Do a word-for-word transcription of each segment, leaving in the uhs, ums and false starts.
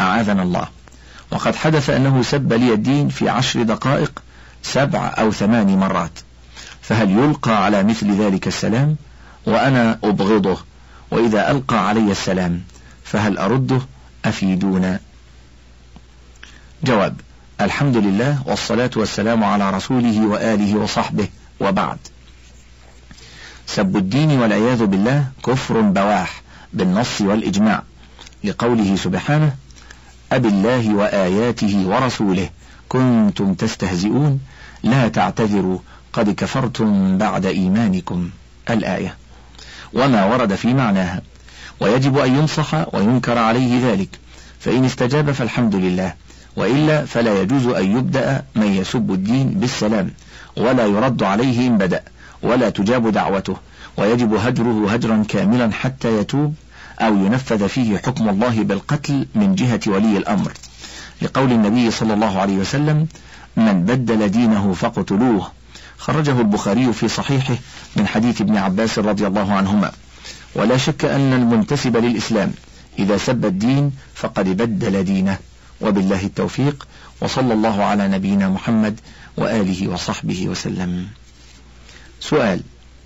أعاذنا الله. وقد حدث أنه سب لي الدين في عشر دقائق سبع أو ثمان مرات، فهل يلقى على مثل ذلك السلام؟ وأنا أبغضه، وإذا ألقى علي السلام فهل أرده؟ أفيدونا. جواب: الحمد لله والصلاة والسلام على رسوله وآله وصحبه، وبعد. سب الدين والعياذ بالله كفر بواح بالنص والإجماع، لقوله سبحانه: أب الله وآياته ورسوله كنتم تستهزئون لا تعتذروا قد كفرتم بعد إيمانكم، الآية، وما ورد في معناها. ويجب أن ينصح وينكر عليه ذلك، فإن استجاب فالحمد لله، وإلا فلا يجوز أن يبدأ من يسب الدين بالسلام، ولا يرد عليه إن بدأ، ولا تجاب دعوته، ويجب هجره هجرا كاملا حتى يتوب أو ينفذ فيه حكم الله بالقتل من جهة ولي الأمر، لقول النبي صلى الله عليه وسلم: من بدل دينه فاقتلوه، خرجه البخاري في صحيحه من حديث ابن عباس رضي الله عنهما. ولا شك أن المنتسب للإسلام إذا سب الدين فقد بدل دينه، وبالله التوفيق، وصلى الله على نبينا محمد وآله وصحبه وسلم. سؤال: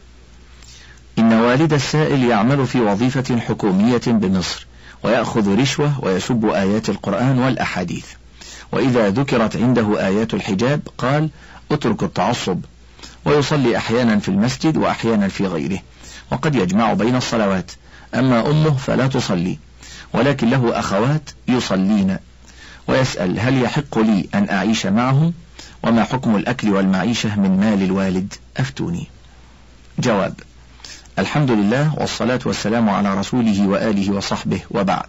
إن والد السائل يعمل في وظيفة حكومية بمصر، ويأخذ رشوة ويسب آيات القرآن والأحاديث، وإذا ذكرت عنده آيات الحجاب قال: اترك التعصب، ويصلي أحيانا في المسجد وأحيانا في غيره، وقد يجمع بين الصلوات. أما أمه فلا تصلي، ولكن له أخوات يصلين، ويسأل: هل يحق لي أن أعيش معهم؟ وما حكم الأكل والمعيشة من مال الوالد؟ أفتوني. جواب: الحمد لله والصلاة والسلام على رسوله وآله وصحبه، وبعد.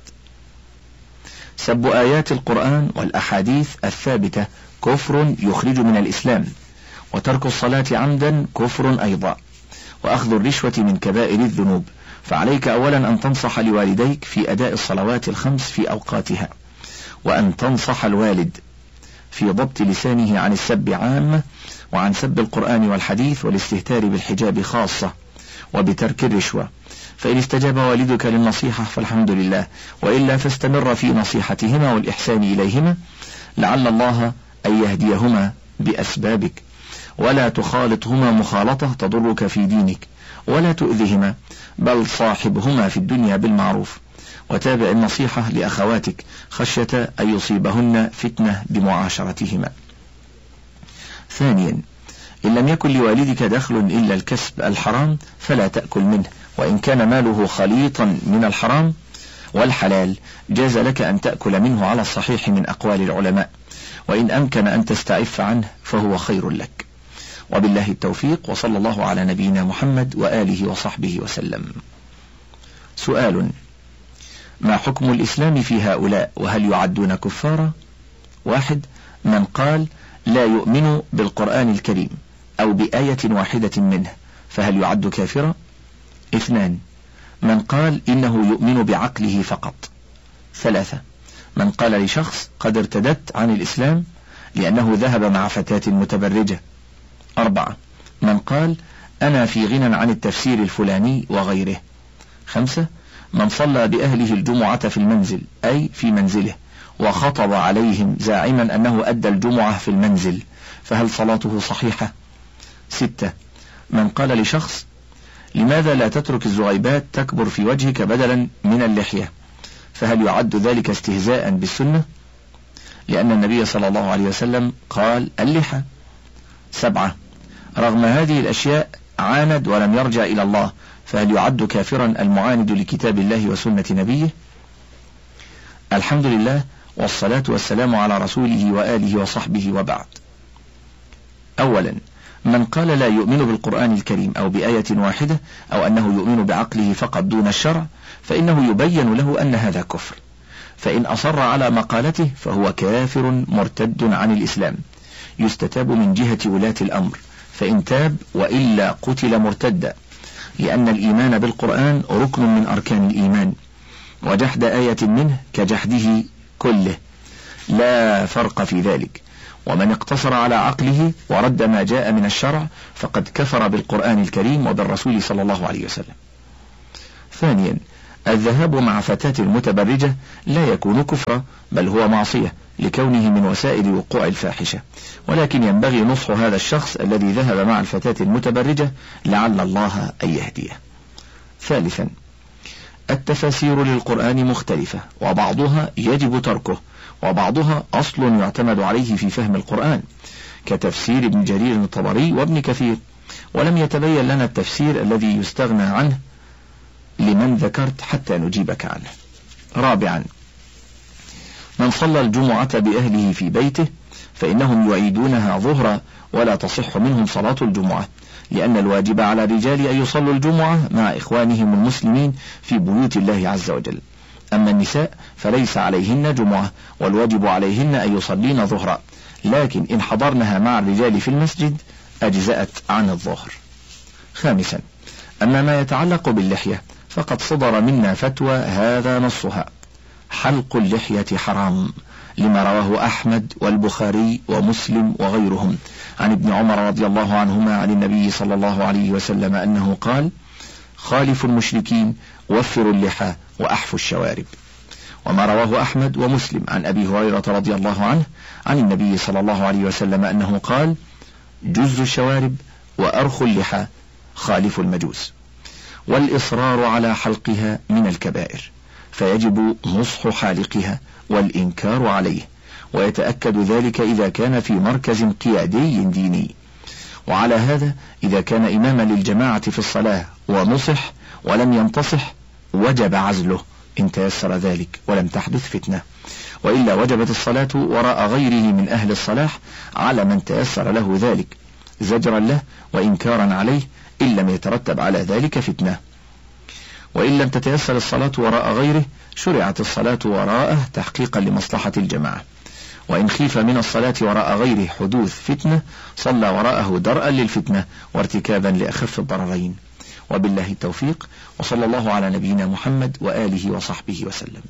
سب آيات القرآن والأحاديث الثابتة كفر يخرج من الإسلام، وترك الصلاة عمدا كفر أيضا، وأخذ الرشوة من كبائر الذنوب. فعليك أولا أن تنصح لوالديك في أداء الصلوات الخمس في أوقاتها، وأن تنصح الوالد في ضبط لسانه عن السب عامة، وعن سب القرآن والحديث والاستهتار بالحجاب خاصة، وبترك الرشوة. فإن استجاب والدك للنصيحة فالحمد لله، وإلا فاستمر في نصيحتهما والإحسان إليهما، لعل الله أن يهديهما بأسبابك، ولا تخالطهما مخالطة تضرك في دينك، ولا تؤذهما، بل صاحبهما في الدنيا بالمعروف، وتابع النصيحة لأخواتك خشية أن يصيبهن فتنة بمعاشرتهما. ثانيا: إن لم يكن لوالدك دخل إلا الكسب الحرام فلا تأكل منه، وإن كان ماله خليطا من الحرام والحلال جاز لك أن تأكل منه على الصحيح من أقوال العلماء، وإن أمكن أن تستعف عنه فهو خير لك، وبالله التوفيق، وصلى الله على نبينا محمد وآله وصحبه وسلم. سؤال: ما حكم الإسلام في هؤلاء، وهل يعدون كفارا؟ واحد: من قال لا يؤمن بالقرآن الكريم أو بآية واحدة منه فهل يعد كافرا؟ اثنان: من قال إنه يؤمن بعقله فقط. ثلاثة: من قال لشخص قد ارتدت عن الإسلام لأنه ذهب مع فتاة متبرجة. أربعة: من قال أنا في غنى عن التفسير الفلاني وغيره. خمسة: من صلى بأهله الجمعة في المنزل أي في منزله وخطب عليهم زاعما أنه أدى الجمعة في المنزل فهل صلاته صحيحة؟ ستة: من قال لشخص لماذا لا تترك الزغيبات تكبر في وجهك بدلا من اللحية فهل يعد ذلك استهزاء بالسنة؟ لأن النبي صلى الله عليه وسلم قال اللحى. سبعة: رغم هذه الأشياء عاند ولم يرجع إلى الله فهل يعد كافرا المعاند لكتاب الله وسنة نبيه؟ الحمد لله والصلاة والسلام على رسوله وآله وصحبه، وبعد. أولا: من قال لا يؤمن بالقرآن الكريم أو بآية واحدة أو أنه يؤمن بعقله فقط دون الشرع فإنه يبين له أن هذا كفر، فإن أصر على مقالته فهو كافر مرتد عن الإسلام، يستتاب من جهة ولاة الأمر، فإن تاب وإلا قتل مرتدا، لأن الإيمان بالقرآن ركن من أركان الإيمان، وجحد آية منه كجحده كله، لا فرق في ذلك. ومن اقتصر على عقله ورد ما جاء من الشرع فقد كفر بالقرآن الكريم وبالرسول صلى الله عليه وسلم. ثانيا: الذهاب مع فتاة متبرجة لا يكون كفرا، بل هو معصية لكونه من وسائل وقوع الفاحشة، ولكن ينبغي نصح هذا الشخص الذي ذهب مع الفتاة المتبرجة لعل الله أن يهديه. ثالثا، التفاسير للقرآن مختلفة، وبعضها يجب تركه، وبعضها أصل يعتمد عليه في فهم القرآن، كتفسير ابن جرير الطبري وابن كثير، ولم يتبين لنا التفسير الذي يستغنى عنه لمن ذكرت حتى نجيبك عنه. رابعا، من صلى الجمعة بأهله في بيته فإنهم يعيدونها ظهرا ولا تصح منهم صلاة الجمعة، لأن الواجب على الرجال أن يصلوا الجمعة مع إخوانهم المسلمين في بيوت الله عز وجل، أما النساء فليس عليهن جمعة، والواجب عليهن أن يصلين ظهرا، لكن إن حضرنها مع الرجال في المسجد أجزأت عن الظهر. خامسا، أما ما يتعلق باللحية فقد صدر منا فتوى هذا نصها: حلق اللحية حرام، لما رواه أحمد والبخاري ومسلم وغيرهم عن ابن عمر رضي الله عنهما عن النبي صلى الله عليه وسلم أنه قال: خالفوا المشركين، وفروا اللحى، وأحفوا الشوارب. وما رواه أحمد ومسلم عن أبي هريرة رضي الله عنه عن النبي صلى الله عليه وسلم أنه قال: جز الشوارب وأرخوا اللحى، خالفوا المجوس. والإصرار على حلقها من الكبائر، فيجب نصح حالقها والإنكار عليه، ويتأكد ذلك إذا كان في مركز قيادي ديني. وعلى هذا إذا كان إماما للجماعة في الصلاة ونصح ولم ينتصح وجب عزله إن تيسر ذلك ولم تحدث فتنة، وإلا وجبت الصلاة وراء غيره من أهل الصلاح على من تيسر له ذلك، زجرا له وإنكارا عليه إن لم يترتب على ذلك فتنة. وإن لم تتيسر الصلاة وراء غيره شرعت الصلاة وراءه تحقيقا لمصلحة الجماعة، وإن خيف من الصلاة وراء غيره حدوث فتنة صلى وراءه درءا للفتنة وارتكابا لأخف الضررين. وبالله التوفيق، وصلى الله على نبينا محمد وآله وصحبه وسلم.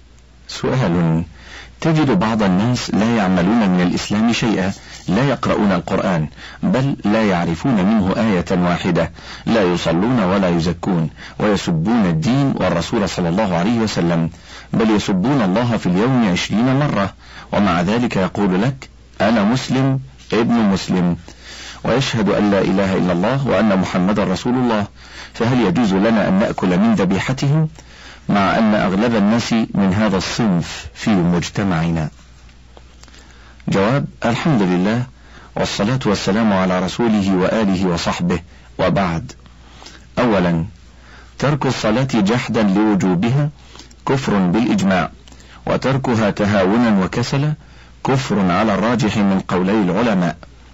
سؤال: تجد بعض الناس لا يعملون من الإسلام شيئا، لا يقرؤون القرآن، بل لا يعرفون منه آية واحدة، لا يصلون ولا يزكون، ويسبون الدين والرسول صلى الله عليه وسلم، بل يسبون الله في اليوم عشرين مرة، ومع ذلك يقول لك: أنا مسلم ابن مسلم، ويشهد أن لا إله إلا الله وأن محمد رسول الله، فهل يجوز لنا أن نأكل من ذبيحتهم، مع أن أغلب الناس من هذا الصنف في مجتمعنا؟ جواب: الحمد لله، والصلاة والسلام على رسوله وآله وصحبه، وبعد. أولا، ترك الصلاة جحدا لوجوبها كفر بالإجماع، وتركها تهاونا وكسلا كفر على الراجح من قولي العلماء.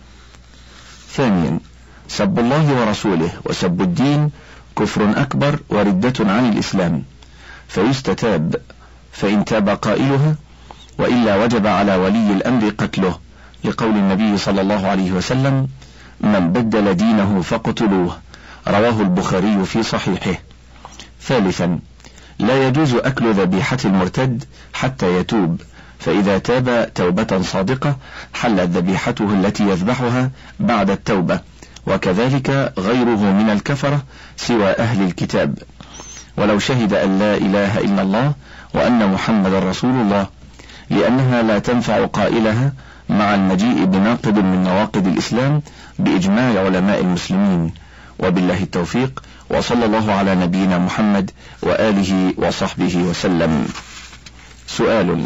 ثانيا، سب الله ورسوله وسب الدين كفر أكبر وردة عن الإسلام، فيستتاب، فإن تاب قائلها، وإلا وجب على ولي الأمر قتله، لقول النبي صلى الله عليه وسلم: من بدل دينه فاقتلوه، رواه البخاري في صحيحه. ثالثا، لا يجوز أكل ذبيحة المرتد حتى يتوب، فإذا تاب توبة صادقة حلت ذبيحته التي يذبحها بعد التوبة، وكذلك غيره من الكفرة سوى أهل الكتاب، ولو شهد أن لا إله إلا الله وأن محمد رسول الله، لأنها لا تنفع قائلها مع المجيء بناقض من نواقض الإسلام بإجماع علماء المسلمين. وبالله التوفيق، وصلى الله على نبينا محمد وآله وصحبه وسلم. سؤال: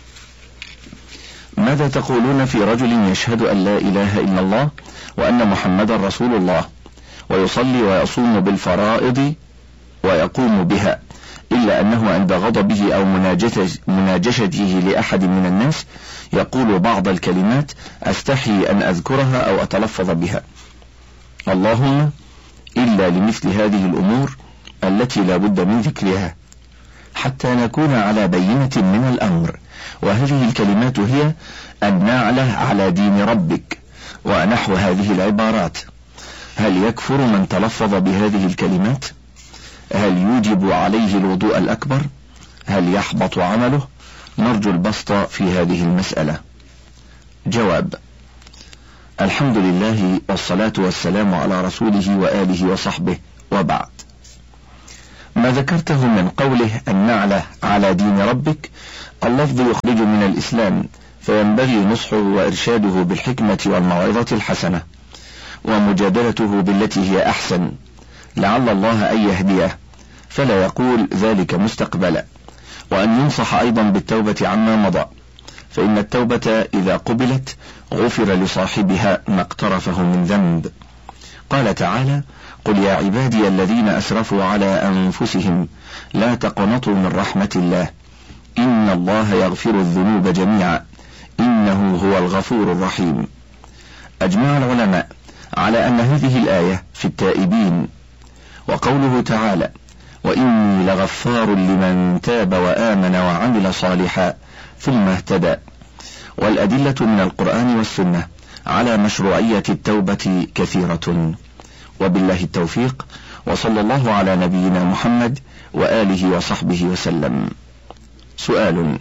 ماذا تقولون في رجل يشهد أن لا إله إلا الله وأن محمد رسول الله، ويصلي ويصوم بالفرائض ويقوم بها، إلا أنه عند غضبه أو مناجشته لأحد من الناس يقول بعض الكلمات أستحي أن أذكرها أو أتلفظ بها، اللهم إلا لمثل هذه الأمور التي لا بد من ذكرها، حتى نكون على بينة من الأمر، وهذه الكلمات هي أن نعله على دين ربك ونحو هذه العبارات. هل يكفر من تلفظ بهذه الكلمات؟ هل يوجب عليه الوضوء الأكبر؟ هل يحبط عمله؟ نرجو البسط في هذه المسألة. جواب: الحمد لله، والصلاة والسلام على رسوله وآله وصحبه، وبعد. ما ذكرته من قوله النعلة على دين ربك، اللفظ يخرج من الإسلام، فينبغي نصحه وإرشاده بالحكمة والموعظة الحسنة، ومجادلته بالتي هي أحسن، لعل الله أن يهديه، فلا يقول ذلك مستقبلا. وأن ينصح أيضا بالتوبة عما مضى، فإن التوبة إذا قبلت غفر لصاحبها ما اقترفه من ذنب. قال تعالى: قل يا عبادي الذين أسرفوا على أنفسهم لا تقنطوا من رحمة الله إن الله يغفر الذنوب جميعا إنه هو الغفور الرحيم. أجمع العلماء على أن هذه الآية في التائبين. وقوله تعالى: وإني لغفار لمن تاب وآمن وعمل صالحا ثم اهتدى. والأدلة من القرآن والسنة على مشروعية التوبة كثيرة، وبالله التوفيق، وصلى الله على نبينا محمد وآله وصحبه وسلم. سؤال: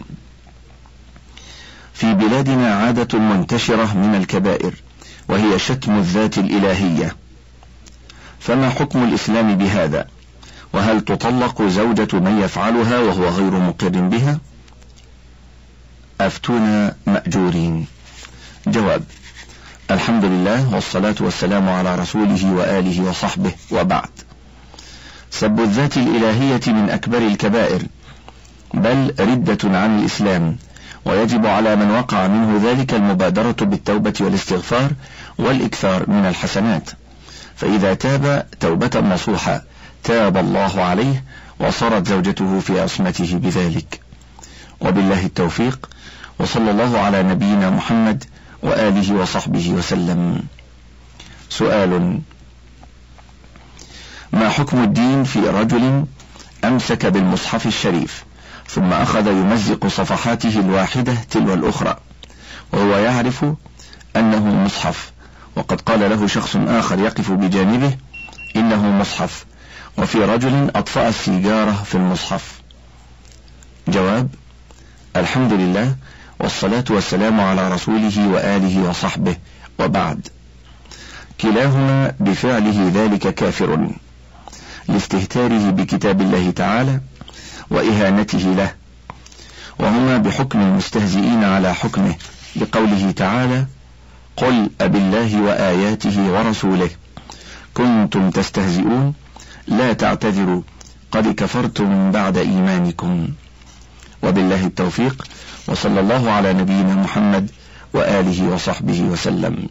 في بلادنا عادة منتشرة من الكبائر وهي شتم الذات الإلهية، فما حكم الإسلام بهذا؟ وهل تطلق زوجة من يفعلها وهو غير مقر بها؟ أفتونا مأجورين. جواب: الحمد لله والصلاة والسلام على رسوله وآله وصحبه، وبعد. سب الذات الإلهية من أكبر الكبائر، بل ردة عن الإسلام، ويجب على من وقع منه ذلك المبادرة بالتوبة والاستغفار والإكثار من الحسنات، فإذا تاب توبة نصوحة تاب الله عليه وصارت زوجته في عصمته بذلك. وبالله التوفيق، وصلى الله على نبينا محمد وآله وصحبه وسلم. سؤال: ما حكم الدين في رجل أمسك بالمصحف الشريف ثم أخذ يمزق صفحاته الواحدة تلو الأخرى وهو يعرف أنه مصحف، وقد قال له شخص آخر يقف بجانبه إنه مصحف، وفي رجل أطفأ السيجارة في المصحف؟ جواب: الحمد لله والصلاة والسلام على رسوله وآله وصحبه، وبعد. كلاهما بفعله ذلك كافر، لاستهتاره بكتاب الله تعالى وإهانته له، وهما بحكم المستهزئين على حكمه، لقوله تعالى: قل أبالله وآياته ورسوله كنتم تستهزئون لا تعتذروا قد كفرتم بعد إيمانكم. وبالله التوفيق، وصلى الله على نبينا محمد وآله وصحبه وسلم.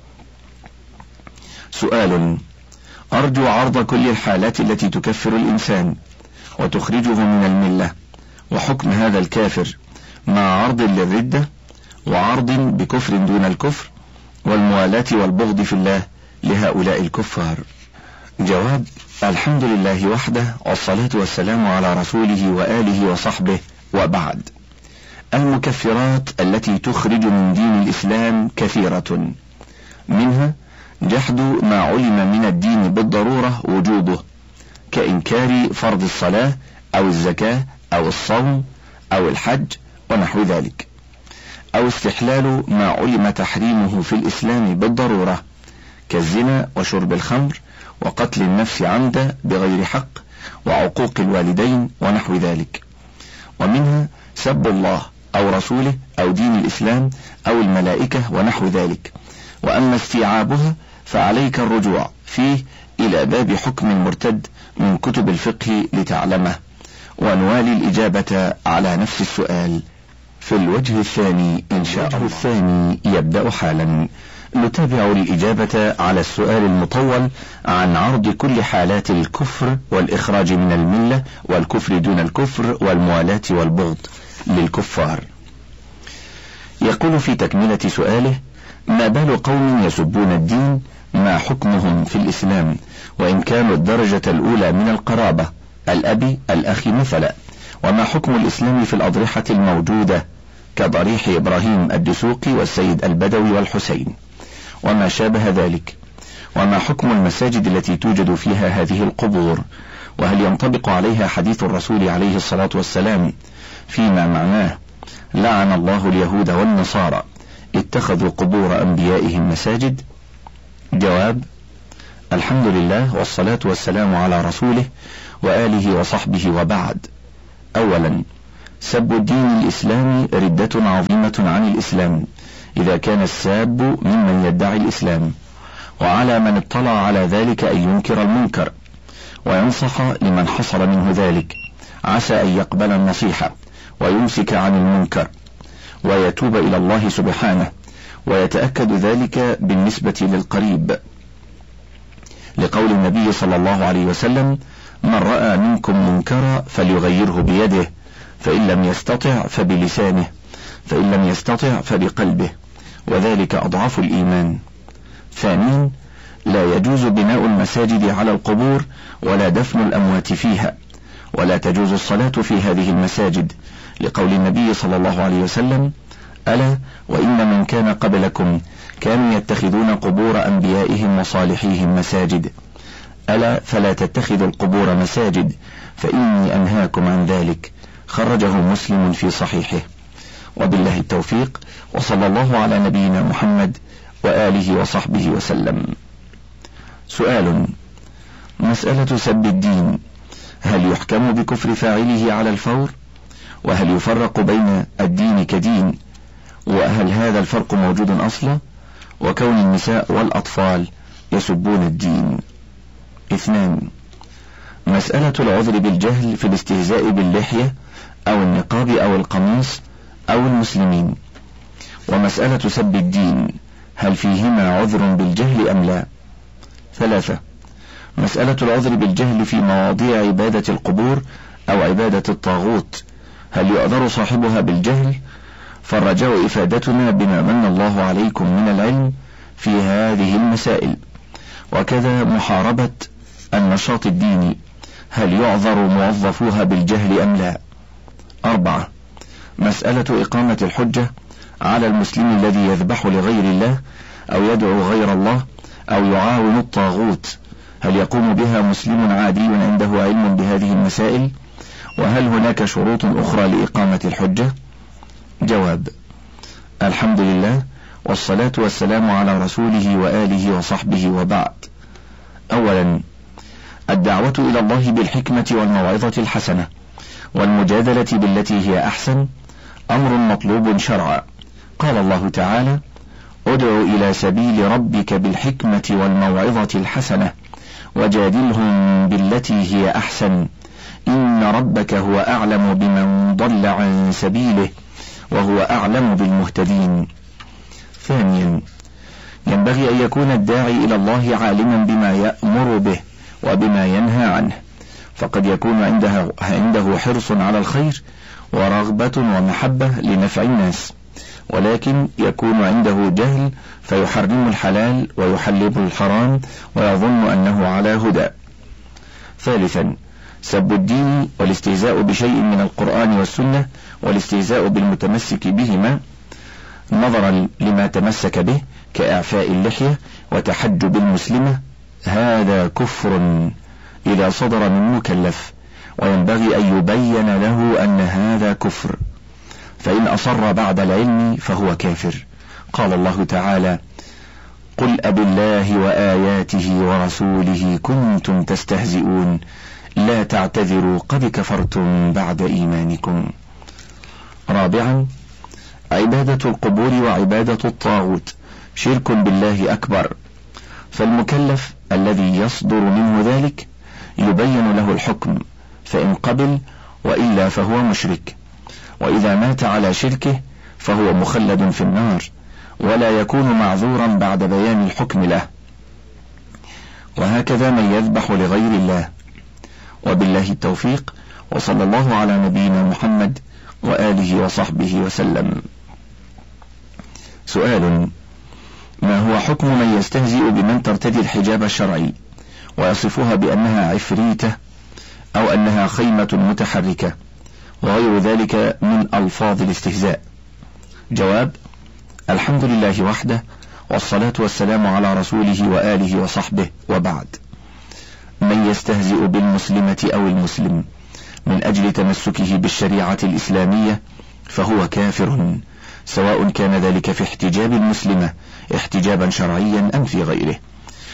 سؤال: أرجو عرض كل الحالات التي تكفر الإنسان وتخرجه من الملة، وحكم هذا الكافر، مع عرض للردة وعرض بكفر دون الكفر والموالاة والبغض في الله لهؤلاء الكفار. جواب: الحمد لله وحده، والصلاة والسلام على رسوله وآله وصحبه، وبعد. المكفرات التي تخرج من دين الإسلام كثيرة، منها جحد ما علم من الدين بالضرورة وجوبه، كإنكار فرض الصلاة أو الزكاة أو الصوم أو الحج ونحو ذلك، أو استحلال ما علم تحريمه في الإسلام بالضرورة، كالزنا وشرب الخمر وقتل النفس عمدا بغير حق وعقوق الوالدين ونحو ذلك. ومنها سب الله أو رسوله أو دين الإسلام أو الملائكة ونحو ذلك. وأما استيعابها فعليك الرجوع فيه إلى باب حكم المرتد من كتب الفقه لتعلمه، ونوالي الإجابة على نفس السؤال في الوجه الثاني إن شاء الله. الوجه الثاني يبدأ حالا. نتابع الإجابة على السؤال المطول عن عرض كل حالات الكفر والإخراج من الملة والكفر دون الكفر والموالاة والبغض للكفار. يقول في تكملة سؤاله: ما بال قوم يسبون الدين، ما حكمهم في الإسلام، وإن كانوا الدرجة الأولى من القرابة، الأب الأخ مثلا، وما حكم الإسلام في الأضرحة الموجودة كضريح إبراهيم الدسوقي والسيد البدوي والحسين وما شابه ذلك، وما حكم المساجد التي توجد فيها هذه القبور، وهل ينطبق عليها حديث الرسول عليه الصلاة والسلام فيما معناه: لعن الله اليهود والنصارى اتخذوا قبور أنبيائهم مساجد؟ جواب: الحمد لله والصلاة والسلام على رسوله وآله وصحبه وبعد. أولا، سب الدين الإسلامي ردة عظيمة عن الإسلام إذا كان الساب ممن يدعي الإسلام، وعلى من اطلع على ذلك أن ينكر المنكر وينصح لمن حصل منه ذلك، عسى أن يقبل النصيحة ويمسك عن المنكر ويتوب إلى الله سبحانه، ويتأكد ذلك بالنسبة للقريب، لقول النبي صلى الله عليه وسلم: من رأى منكم منكرا فليغيره بيده، فإن لم يستطع فبلسانه، فإن لم يستطع فبقلبه، وذلك أضعف الإيمان. ثانيا، لا يجوز بناء المساجد على القبور ولا دفن الأموات فيها، ولا تجوز الصلاة في هذه المساجد، لقول النبي صلى الله عليه وسلم: ألا وإن من كان قبلكم كانوا يتخذون قبور أنبيائهم وصالحيهم مساجد، ألا فلا تتخذوا القبور مساجد فإني أنهاكم عن ذلك. خرجه مسلم في صحيحه. وبالله التوفيق، وصلى الله على نبينا محمد وآله وصحبه وسلم. سؤال: مسألة سب الدين، هل يحكم بكفر فاعله على الفور؟ وهل يفرق بين الدين كدين؟ وهل هذا الفرق موجود أصلا؟ وكون النساء والأطفال يسبون الدين. اثنان، مسألة العذر بالجهل في الاستهزاء باللحية أو النقاب أو القميص أو المسلمين، ومسألة سب الدين، هل فيهما عذر بالجهل أم لا؟ ثلاثة، مسألة العذر بالجهل في مواضيع عبادة القبور أو عبادة الطاغوت، هل يعذر صاحبها بالجهل؟ فالرجاء إفادتنا بما من الله عليكم من العلم في هذه المسائل. وكذا محاربة النشاط الديني، هل يعذر موظفوها بالجهل أم لا؟ أربعة، مسألة إقامة الحجة على المسلم الذي يذبح لغير الله أو يدعو غير الله أو يعاون الطاغوت، هل يقوم بها مسلم عادي عنده علم بهذه المسائل؟ وهل هناك شروط أخرى لإقامة الحجة؟ جواب: الحمد لله والصلاة والسلام على رسوله وآله وصحبه وبعد. أولا، الدعوة إلى الله بالحكمة والموعظة الحسنة والمجادلة بالتي هي أحسن أمر مطلوب شرعا. قال الله تعالى: ادع إلى سبيل ربك بالحكمة والموعظة الحسنة وجادلهم بالتي هي أحسن إن ربك هو أعلم بمن ضل عن سبيله وهو أعلم بالمهتدين. ثانيا، ينبغي أن يكون الداعي إلى الله عالما بما يأمر به وبما ينهى عنه، فقد يكون عنده, عنده حرص على الخير ورغبة ومحبة لنفع الناس، ولكن يكون عنده جهل فيحرم الحلال ويحلل الحرام ويظن أنه على هدى. ثالثا، سب الدين والاستهزاء بشيء من القرآن والسنة والاستهزاء بالمتمسك بهما نظرا لما تمسك به كإعفاء اللحية وتحجب المسلمة، هذا كفر إذا صدر من مكلف، وينبغي أن يبين له أن هذا كفر، فإن أصر بعد العلم فهو كافر. قال الله تعالى: قل أبالله وآياته ورسوله كنتم تستهزئون لا تعتذروا قد كفرتم بعد إيمانكم. رابعا، عبادة القبور وعبادة الطاغوت شرك بالله أكبر، فالمكلف الذي يصدر منه ذلك يبين له الحكم، فإن قبل وإلا فهو مشرك، وإذا مات على شركه فهو مخلد في النار ولا يكون معذورا بعد بيان الحكم له. وهكذا من يذبح لغير الله. وبالله التوفيق، وصلى الله على نبينا محمد وآله وصحبه وسلم. سؤال: ما هو حكم من يستهزئ بمن ترتدي الحجاب الشرعي ويصفها بأنها عفريتة أو أنها خيمة متحركة وغير ذلك من ألفاظ الاستهزاء؟ جواب: الحمد لله وحده والصلاة والسلام على رسوله وآله وصحبه وبعد. من يستهزئ بالمسلمة أو المسلم من أجل تمسكه بالشريعة الإسلامية فهو كافر، سواء كان ذلك في احتجاب المسلمة احتجابا شرعيا أم في غيره،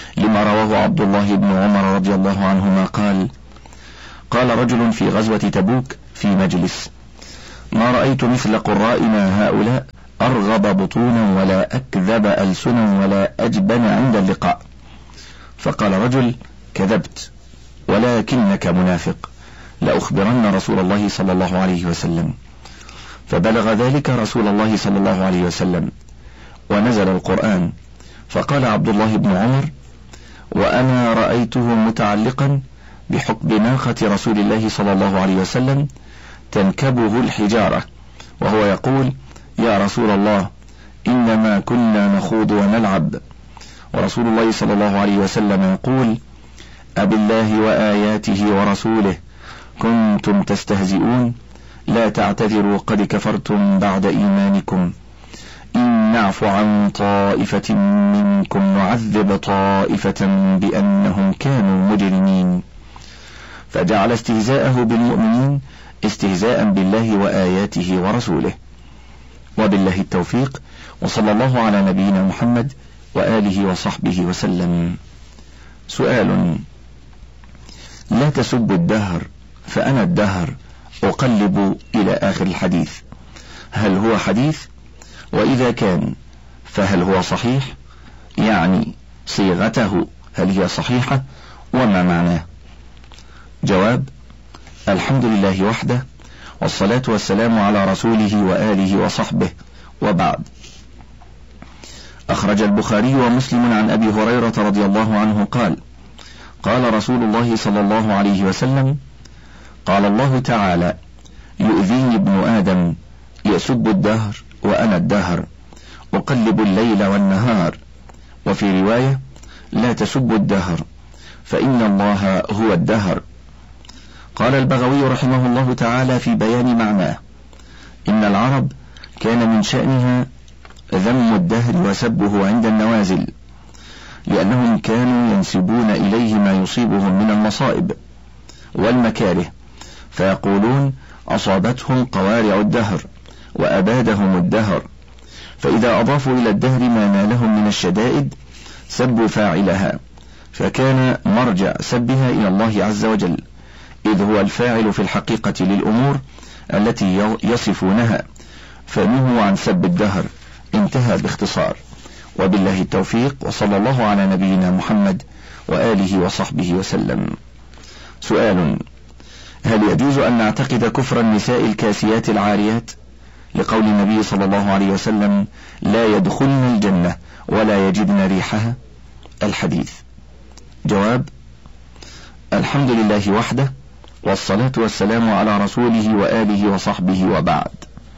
لما رواه عبد الله بن عمر رضي الله عنهما قال: قال رجل في غزوة تبوك في مجلس: ما رأيت مثل قرائنا هؤلاء أرغب بطونا ولا أكذب ألسنا ولا أجبن عند اللقاء. فقال رجل: كذبت، ولكنك منافق، لأخبرن رسول الله صلى الله عليه وسلم. فبلغ ذلك رسول الله صلى الله عليه وسلم، ونزل القرآن. فقال عبد الله بن عمر: وأنا رأيته متعلقا بحقب ناقة رسول الله صلى الله عليه وسلم تنكبه الحجارة، وهو يقول: يا رسول الله، إنما كنا نخوض ونلعب. ورسول الله صلى الله عليه وسلم يقول: أبالله وآياته ورسوله كنتم تستهزئون؟ لا تعتذروا قد كفرتم بعد إيمانكم، إن نعف عن طائفة منكم نعذب طائفة بأنهم كانوا مجرمين. فجعل استهزاءه بالمؤمنين استهزاء بالله وآياته ورسوله. وبالله التوفيق، وصلى الله على نبينا محمد وآله وصحبه وسلم. سؤال: لا تسبوا الدهر فأنا الدهر أقلب إلى آخر الحديث، هل هو حديث؟ وإذا كان فهل هو صحيح؟ يعني صيغته هل هي صحيحة؟ وما معناه؟ جواب: الحمد لله وحده، والصلاة والسلام على رسوله وآله وصحبه، وبعد. أخرج البخاري ومسلم عن أبي هريرة رضي الله عنه قال: قال رسول الله صلى الله عليه وسلم: قال الله تعالى: يؤذيني ابن آدم يسب الدهر وأنا الدهر أقلب الليل والنهار. وفي رواية: لا تسبوا الدهر فإن الله هو الدهر. قال البغوي رحمه الله تعالى في بيان معناه: إن العرب كان من شأنها ذم الدهر وسبه عند النوازل، لأنهم كانوا ينسبون إليه ما يصيبهم من المصائب والمكاره، فيقولون: أصابتهم قوارع الدهر وأبادهم الدهر. فإذا أضافوا إلى الدهر ما نالهم من الشدائد سبوا فاعلها، فكان مرجع سبها إلى الله عز وجل، إذ هو الفاعل في الحقيقة للأمور التي يصفونها، فنهوا عن سب الدهر. انتهى باختصار. وبالله التوفيق، وصلى الله على نبينا محمد وآله وصحبه وسلم. سؤال: هل يجوز أن نعتقد كفر النساء الكاسيات العاريات لقول النبي صلى الله عليه وسلم: لا يدخلن الجنة ولا يجدن ريحها؟ الحديث. جواب: الحمد لله وحده، والصلاة والسلام على رسوله وآله وصحبه، وبعد.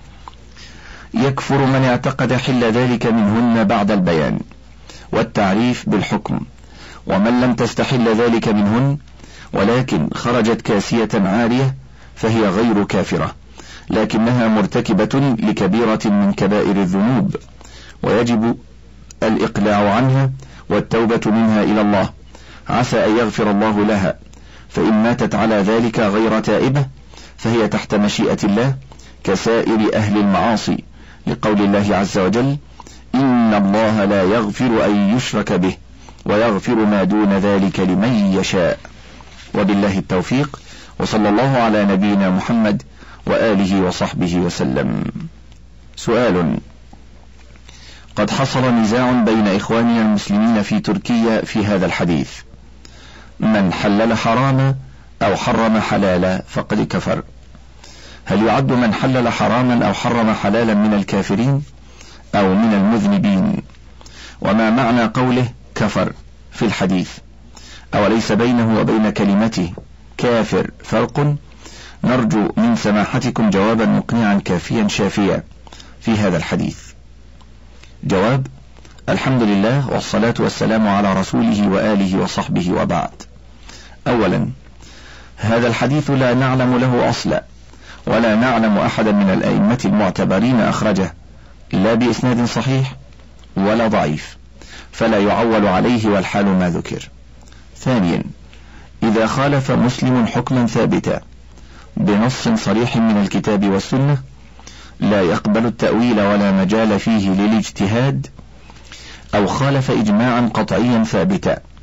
يكفر من اعتقد حل ذلك منهن بعد البيان والتعريف بالحكم، ومن لم تستحل ذلك منهن ولكن خرجت كاسية عارية فهي غير كافرة، لكنها مرتكبة لكبيرة من كبائر الذنوب، ويجب الإقلاع عنها والتوبة منها إلى الله، عسى أن يغفر الله لها. فإن ماتت على ذلك غير تائبة فهي تحت مشيئة الله كسائر أهل المعاصي، لقول الله عز وجل: إن الله لا يغفر أن يشرك به ويغفر ما دون ذلك لمن يشاء. وبالله التوفيق، وصلى الله على نبينا محمد وآله وصحبه وسلم. سؤال: قد حصل نزاع بين إخواننا المسلمين في تركيا في هذا الحديث: من حلل حراما أو حرم حلالا فقد كفر. هل يعد من حلل حراما أو حرم حلالا من الكافرين أو من المذنبين؟ وما معنى قوله كفر في الحديث؟ أوليس بينه وبين كلمته كافر فرق؟ نرجو من سماحتكم جوابا مقنعا كافيا شافيا في هذا الحديث. جواب: الحمد لله، والصلاة والسلام على رسوله وآله وصحبه، وبعد. أولا، هذا الحديث لا نعلم له أصلا، ولا نعلم أحدا من الأئمة المعتبرين أخرجه، لا بإسناد صحيح ولا ضعيف، فلا يعول عليه والحال ما ذكر. ثانيا، إذا خالف مسلم حكما ثابتا بنص صريح من الكتاب والسنة لا يقبل التأويل ولا مجال فيه للاجتهاد، أو خالف إجماعا قطعيا ثابتا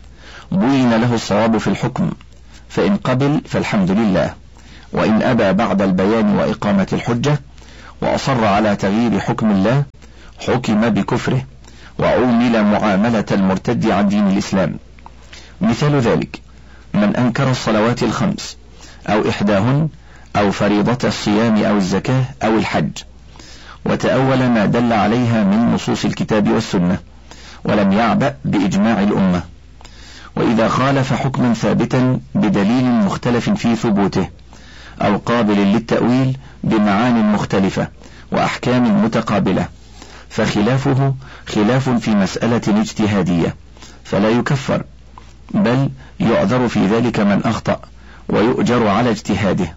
بين له الصواب في الحكم، فإن قبل فالحمد لله، وإن أبى بعد البيان وإقامة الحجة وأصر على تغيير حكم الله حكم بكفره وعومل معاملة المرتد عن دين الإسلام. مثال ذلك من أنكر الصلوات الخمس أو إحداهن أو فريضة الصيام أو الزكاة أو الحج، وتأول ما دل عليها من نصوص الكتاب والسنة، ولم يعبأ بإجماع الأمة، وإذا خالف حكما ثابتا بدليل مختلف في ثبوته أو قابل للتأويل بمعان مختلفة وأحكام متقابلة، فخلافه خلاف في مسألة اجتهادية، فلا يكفر، بل يعذر في ذلك من أخطأ ويؤجر على اجتهاده،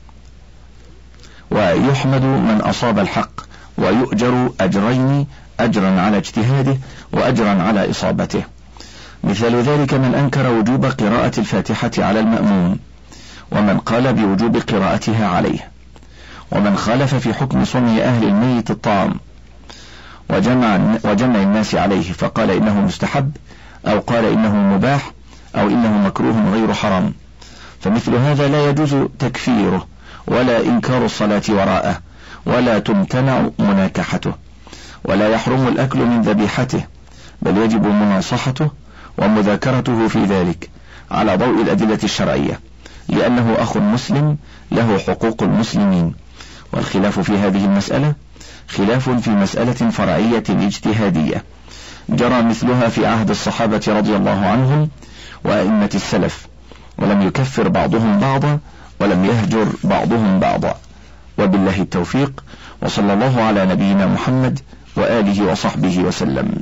ويحمد من أصاب الحق ويؤجر أجرين، أجرا على اجتهاده وأجرا على إصابته. مثال ذلك من أنكر وجوب قراءة الفاتحة على المأموم، ومن قال بوجوب قراءتها عليه، ومن خالف في حكم صنع أهل الميت الطعام وجمع, وجمع الناس عليه فقال إنه مستحب أو قال إنه مباح أو إنه مكروه غير حرام، فمثل هذا لا يجوز تكفيره ولا إنكار الصلاة وراءه، ولا تمتنع مناكحته، ولا يحرم الأكل من ذبيحته، بل يجب مناصحته ومذاكرته في ذلك على ضوء الأدلة الشرعية، لأنه أخ مسلم له حقوق المسلمين. والخلاف في هذه المسألة خلاف في مسألة فرعية اجتهادية جرى مثلها في عهد الصحابة رضي الله عنهم وأئمة السلف، ولم يكفر بعضهم بعضا ولم يهجر بعضهم بعضا. وبالله التوفيق، وصلى الله على نبينا محمد وآله وصحبه وسلم.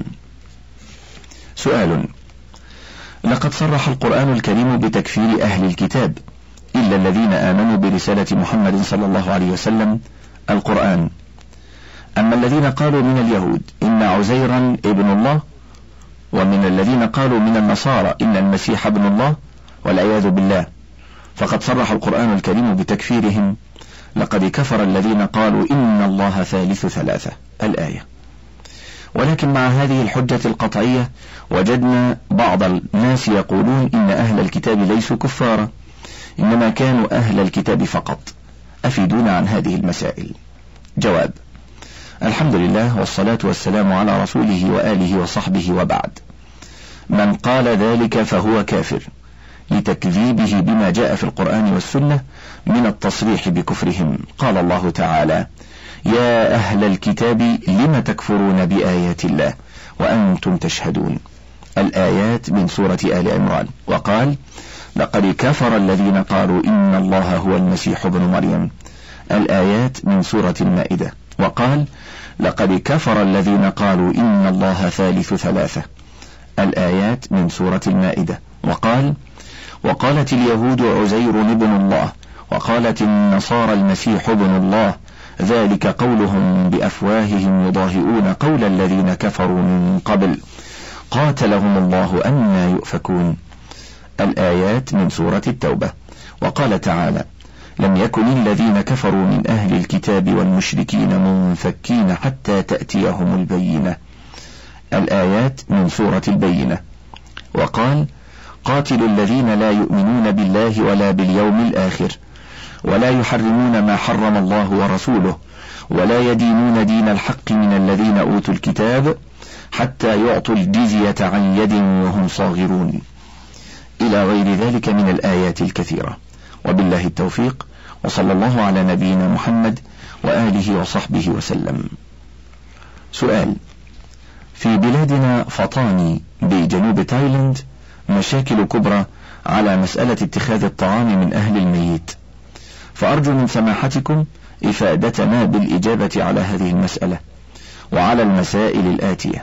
سؤال: لقد صرح القرآن الكريم بتكفير أهل الكتاب إلا الذين آمنوا برسالة محمد صلى الله عليه وسلم القرآن، أما الذين قالوا من اليهود إن عزيرا ابن الله، ومن الذين قالوا من النصارى إن المسيح ابن الله والعياذ بالله، فقد صرح القرآن الكريم بتكفيرهم: لقد كفر الذين قالوا إن الله ثالث ثلاثة، الآية. ولكن مع هذه الحجة القطعية وجدنا بعض الناس يقولون إن أهل الكتاب ليسوا كفارا، إنما كانوا أهل الكتاب فقط. أفيدونا عن هذه المسائل. جواب: الحمد لله والصلاة والسلام على رسوله وآله وصحبه، وبعد. من قال ذلك فهو كافر لتكذيبه بما جاء في القرآن والسنة من التصريح بكفرهم. قال الله تعالى: يا أهل الكتاب لم تكفرون بآيات الله وأنتم تشهدون، الآيات من سورة آل عمران. وقال: لقد كفر الذين قالوا إن الله هو المسيح ابن مريم، الآيات من سورة المائدة. وقال: لقد كفر الذين قالوا إن الله ثالث ثلاثة، الآيات من سورة المائدة. وقال: وقالت اليهود عزير ابن الله، وقالت النصارى المسيح ابن الله، ذلك قولهم بأفواههم يضاهئون قول الذين كفروا من قبل قاتلهم الله أنى يؤفكون، الآيات من سورة التوبة. وقال تعالى: لم يكن الذين كفروا من أهل الكتاب والمشركين منفكين حتى تأتيهم البينة، الآيات من سورة البينة. وقال: قاتلوا الذين لا يؤمنون بالله ولا باليوم الآخر ولا يحرمون ما حرم الله ورسوله ولا يدينون دين الحق من الذين أوتوا الكتاب حتى يعطوا الجزية عن يد وهم صاغرون، إلى غير ذلك من الآيات الكثيرة. وبالله التوفيق، وصلى الله على نبينا محمد وآله وصحبه وسلم. سؤال: في بلادنا فطاني بجنوب تايلاند مشاكل كبرى على مسألة اتخاذ الطعام من أهل الميت، فأرجو من سماحتكم إفادتنا بالإجابة على هذه المسألة وعلى المسائل الآتية.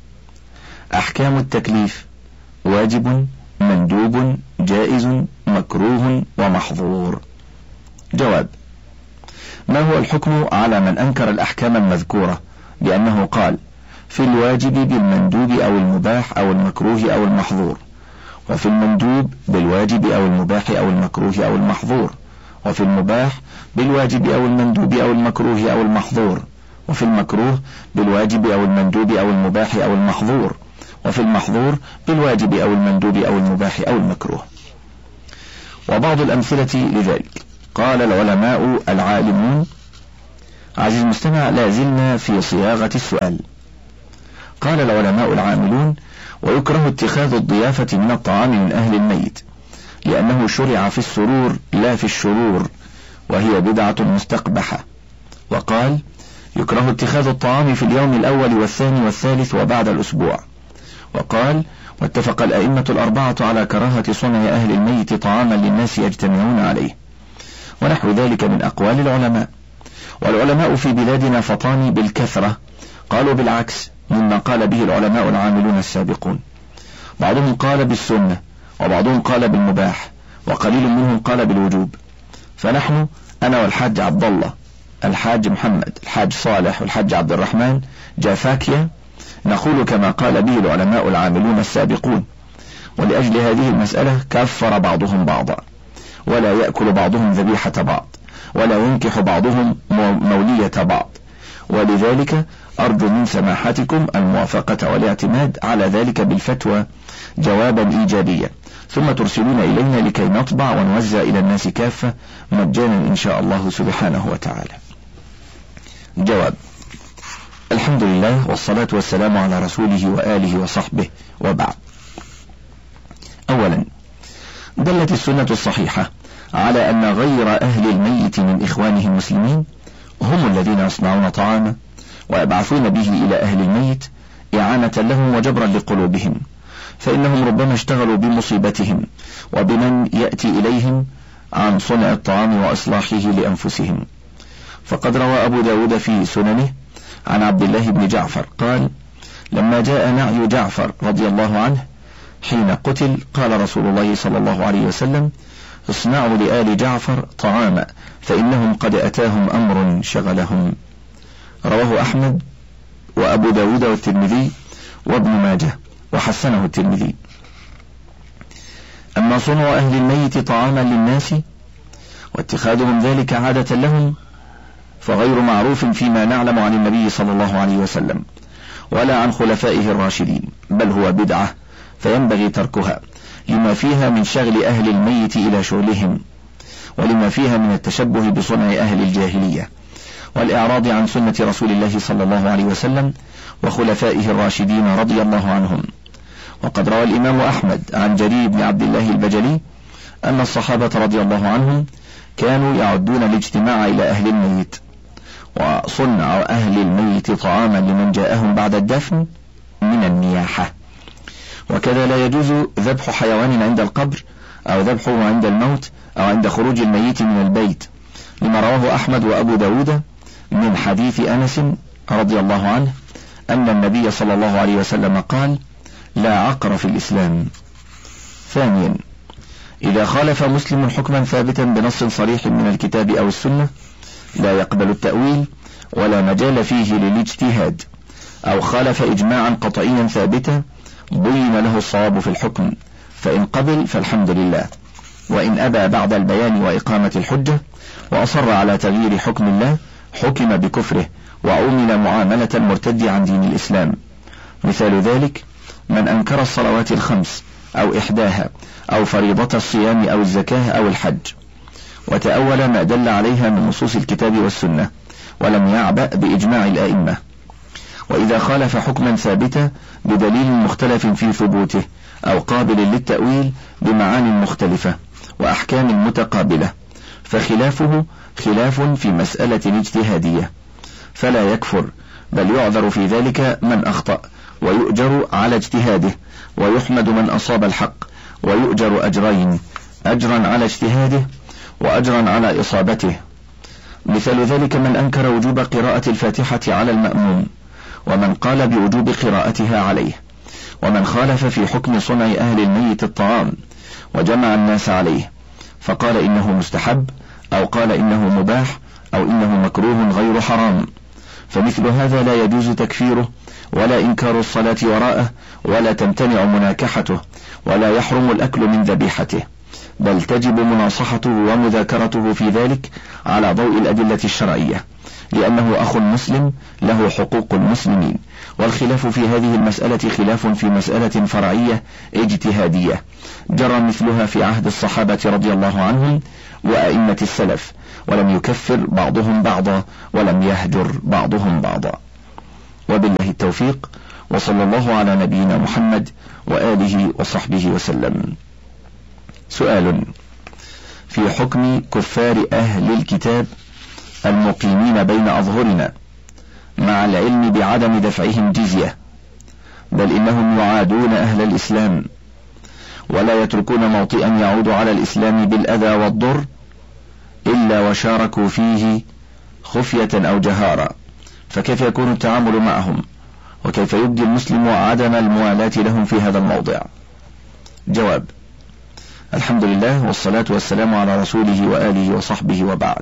أحكام التكليف: واجب، مندوب، جائز، مكروه، ومحظور. جواب: ما هو الحكم على من أنكر الأحكام المذكورة بأنه قال في الواجب بالمندوب أو المباح أو المكروه أو المحظور، وفي المندوب بالواجب أو المباح أو المكروه أو المحظور، وفي المباح بالواجب أو المندوب أو المكروه أو المحظور، وفي المكروه بالواجب أو المندوب أو المباح أو المحظور، وفي المحظور بالواجب أو المندوب أو المباح أو المكروه. وبعض الأمثلة لذلك: قال العلماء العالمون. عزيز المستمع، لا زلنا في صياغة السؤال. قال العلماء العاملون: ويكره اتخاذ الضيافة من الطعام من أهل الميت، لأنه شرع في السرور لا في الشرور، وهي بدعة مستقبحة. وقال: يكره اتخاذ الطعام في اليوم الأول والثاني والثالث وبعد الأسبوع. وقال: واتفق الأئمة الأربعة على كراهة صنع أهل الميت طعاما للناس يجتمعون عليه، ونحو ذلك من أقوال العلماء. والعلماء في بلادنا فطان بالكثرة، قالوا بالعكس مما قال به العلماء العاملون السابقون. بعضهم قال بالسنة، وبعضهم قال بالمباح، وقليل منهم قال بالوجوب. فنحن أنا والحاج عبد الله، الحاج محمد، الحاج صالح، والحاج عبد الرحمن جافاكيا نقول كما قال به العلماء العاملون السابقون. ولأجل هذه المسألة كفر بعضهم بعضا، ولا يأكل بعضهم ذبيحة بعض، ولا ينكح بعضهم مولية بعض. ولذلك أرجو من سماحتكم الموافقة والاعتماد على ذلك بالفتوى جوابا إيجابيا، ثم ترسلون إلينا لكي نطبع ونوزع إلى الناس كافة مجانا إن شاء الله سبحانه وتعالى. جواب: الحمد لله والصلاة والسلام على رسوله وآله وصحبه، وبعد. أولا، دلت السنة الصحيحة على أن غير أهل الميت من إخوانه المسلمين هم الذين يصنعون طعاما ويبعثون به إلى أهل الميت إعانة لهم وجبرا لقلوبهم، فإنهم ربما اشتغلوا بمصيبتهم وبمن يأتي إليهم عن صنع الطعام وإصلاحه لأنفسهم. فقد روى أبو داود في سننه عن عبد الله بن جعفر قال: لما جاء نعي جعفر رضي الله عنه حين قتل، قال رسول الله صلى الله عليه وسلم: اصنعوا لآل جعفر طعاما فإنهم قد أتاهم أمر شغلهم. رواه أحمد وأبو داود والترمذي وابن ماجه، وحسنه الترمذي. أما صنع أهل الميت طعاما للناس واتخاذهم ذلك عادة لهم فغير معروف فيما نعلم عن النبي صلى الله عليه وسلم ولا عن خلفائه الراشدين، بل هو بدعة فينبغي تركها لما فيها من شغل أهل الميت إلى شغلهم، ولما فيها من التشبه بصنع أهل الجاهلية والإعراض عن سنة رسول الله صلى الله عليه وسلم وخلفائه الراشدين رضي الله عنهم. وقد روى الإمام أحمد عن جرير بن عبد الله البجلي أن الصحابة رضي الله عنهم كانوا يعدون الاجتماع إلى أهل الميت وصنع أهل الميت طعاما لمن جاءهم بعد الدفن من النياحة. وكذا لا يجوز ذبح حيوان عند القبر أو ذبحه عند الموت أو عند خروج الميت من البيت، لما رواه أحمد وأبو داود من حديث أنس رضي الله عنه أن النبي صلى الله عليه وسلم قال: لا عقر في الإسلام. ثانيا، إذا خالف مسلم حكما ثابتا بنص صريح من الكتاب أو السنة لا يقبل التأويل ولا مجال فيه للاجتهاد، أو خالف إجماعا قطعيا ثابتا بين له الصواب في الحكم، فإن قبل فالحمد لله، وإن أبى بعد البيان وإقامة الحجة وأصر على تغيير حكم الله حكم بكفره وعومل معاملة المرتد عن دين الإسلام. مثال ذلك من أنكر الصلوات الخمس أو إحداها أو فريضة الصيام أو الزكاة أو الحج وتأول ما دل عليها من نصوص الكتاب والسنة ولم يعبأ بإجماع الآئمة. وإذا خالف حكما ثابتا بدليل مختلف في ثبوته أو قابل للتأويل بمعان مختلفة وأحكام متقابلة فخلافه خلاف في مسألة اجتهادية، فلا يكفر، بل يعذر في ذلك من أخطأ ويؤجر على اجتهاده، ويحمد من أصاب الحق ويؤجر أجرين: أجرا على اجتهاده وأجرا على إصابته. مثال ذلك من أنكر وجوب قراءة الفاتحة على المأموم، ومن قال بوجوب قراءتها عليه، ومن خالف في حكم صنع أهل الميت الطعام وجمع الناس عليه فقال إنه مستحب، أو قال إنه مباح، أو إنه مكروه غير حرام، فمثل هذا لا يجوز تكفيره ولا إنكار الصلاة وراءه ولا تمتنع مناكحته ولا يحرم الأكل من ذبيحته، بل تجب مناصحته ومذاكرته في ذلك على ضوء الأدلة الشرعية، لأنه أخ مسلم له حقوق المسلمين، والخلاف في هذه المسألة خلاف في مسألة فرعية اجتهادية جرى مثلها في عهد الصحابة رضي الله عنهم وأئمة السلف، ولم يكفر بعضهم بعضا ولم يهجر بعضهم بعضا. وبالله التوفيق، وصلى الله على نبينا محمد وآله وصحبه وسلم. سؤال: في حكم كفار أهل الكتاب المقيمين بين أظهرنا مع العلم بعدم دفعهم جزية، بل إنهم يعادون أهل الإسلام ولا يتركون موطئا يعود على الإسلام بالأذى والضر إلا وشاركوا فيه خفية أو جهارا، فكيف يكون التعامل معهم؟ وكيف يبدي المسلم عدم الموالاة لهم في هذا الموضع؟ جواب: الحمد لله والصلاة والسلام على رسوله وآله وصحبه، وبعد.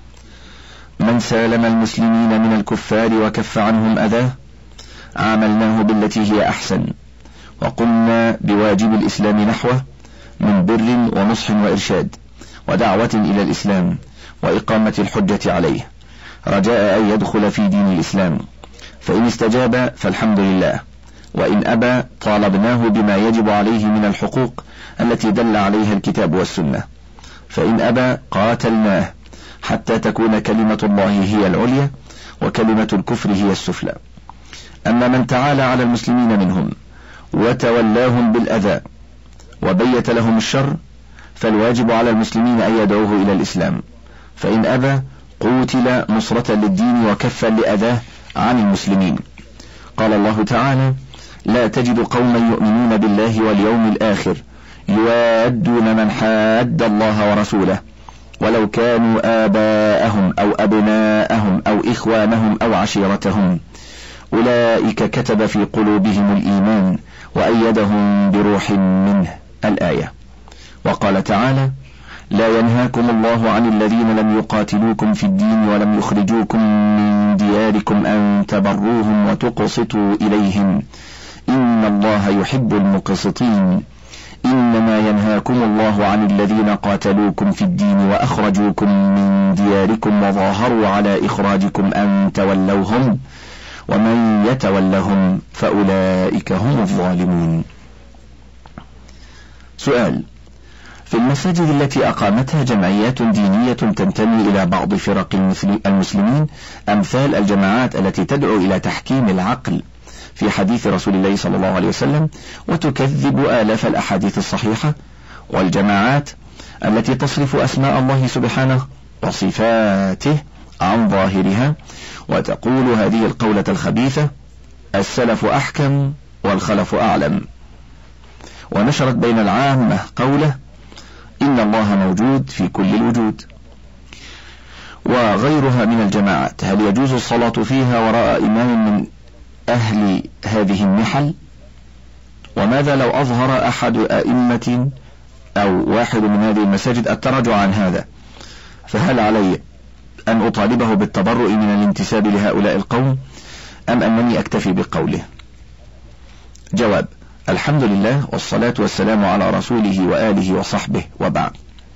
من سالم المسلمين من الكفار وكف عنهم أذاه عاملناه بالتي هي أحسن، وقلنا بواجب الإسلام نحوه من بر ونصح وإرشاد ودعوة إلى الإسلام وإقامة الحجة عليه، رجاء أن يدخل في دين الإسلام، فإن استجاب فالحمد لله، وإن أبى طالبناه بما يجب عليه من الحقوق التي دل عليها الكتاب والسنة، فإن أبى قاتلناه حتى تكون كلمة الله هي العليا وكلمة الكفر هي السفلى. أما من تعالى على المسلمين منهم وتولاهم بالأذى وبيت لهم الشر فالواجب على المسلمين أن يدعوه إلى الإسلام، فإن أبى قوتل نصرة للدين وكفا لأذاه عن المسلمين. قال الله تعالى: لا تجد قوما يؤمنون بالله واليوم الآخر يوادون من حاد الله ورسوله ولو كانوا آباءهم أو أبناءهم أو إخوانهم أو عشيرتهم أولئك كتب في قلوبهم الإيمان وأيدهم بروح منه، الآية. وقال تعالى: لا ينهاكم الله عن الذين لم يقاتلوكم في الدين ولم يخرجوكم من دياركم أن تبروهم وتقسطوا إليهم إن الله يحب المقسطين، إنما ينهاكم الله عن الذين قاتلوكم في الدين وأخرجوكم من دياركم وظاهروا على إخراجكم أن تولوهم ومن يتولهم فأولئك هم الظالمون. سؤال: في المساجد التي أقامتها جمعيات دينية تنتمي إلى بعض فرق المسلمين أمثال الجماعات التي تدعو إلى تحكيم العقل في حديث رسول الله صلى الله عليه وسلم وتكذب آلاف الأحاديث الصحيحة، والجماعات التي تصرف أسماء الله سبحانه وصفاته عن ظاهرها وتقول هذه القولة الخبيثة: السلف أحكم والخلف أعلم، ونشرت بين العامة قوله: إن الله موجود في كل الوجود، وغيرها من الجماعات، هل يجوز الصلاة فيها وراء إمام من أهل هذه النحل؟ وماذا لو أظهر أحد أئمة أو واحد من هذه المساجد التراجع عن هذا، فهل علي أن أطالبه بالتبرؤ من الانتساب لهؤلاء القوم أم أنني أكتفي بقوله؟ جواب: الحمد لله والصلاة والسلام على رسوله وآله وصحبه، وبعد.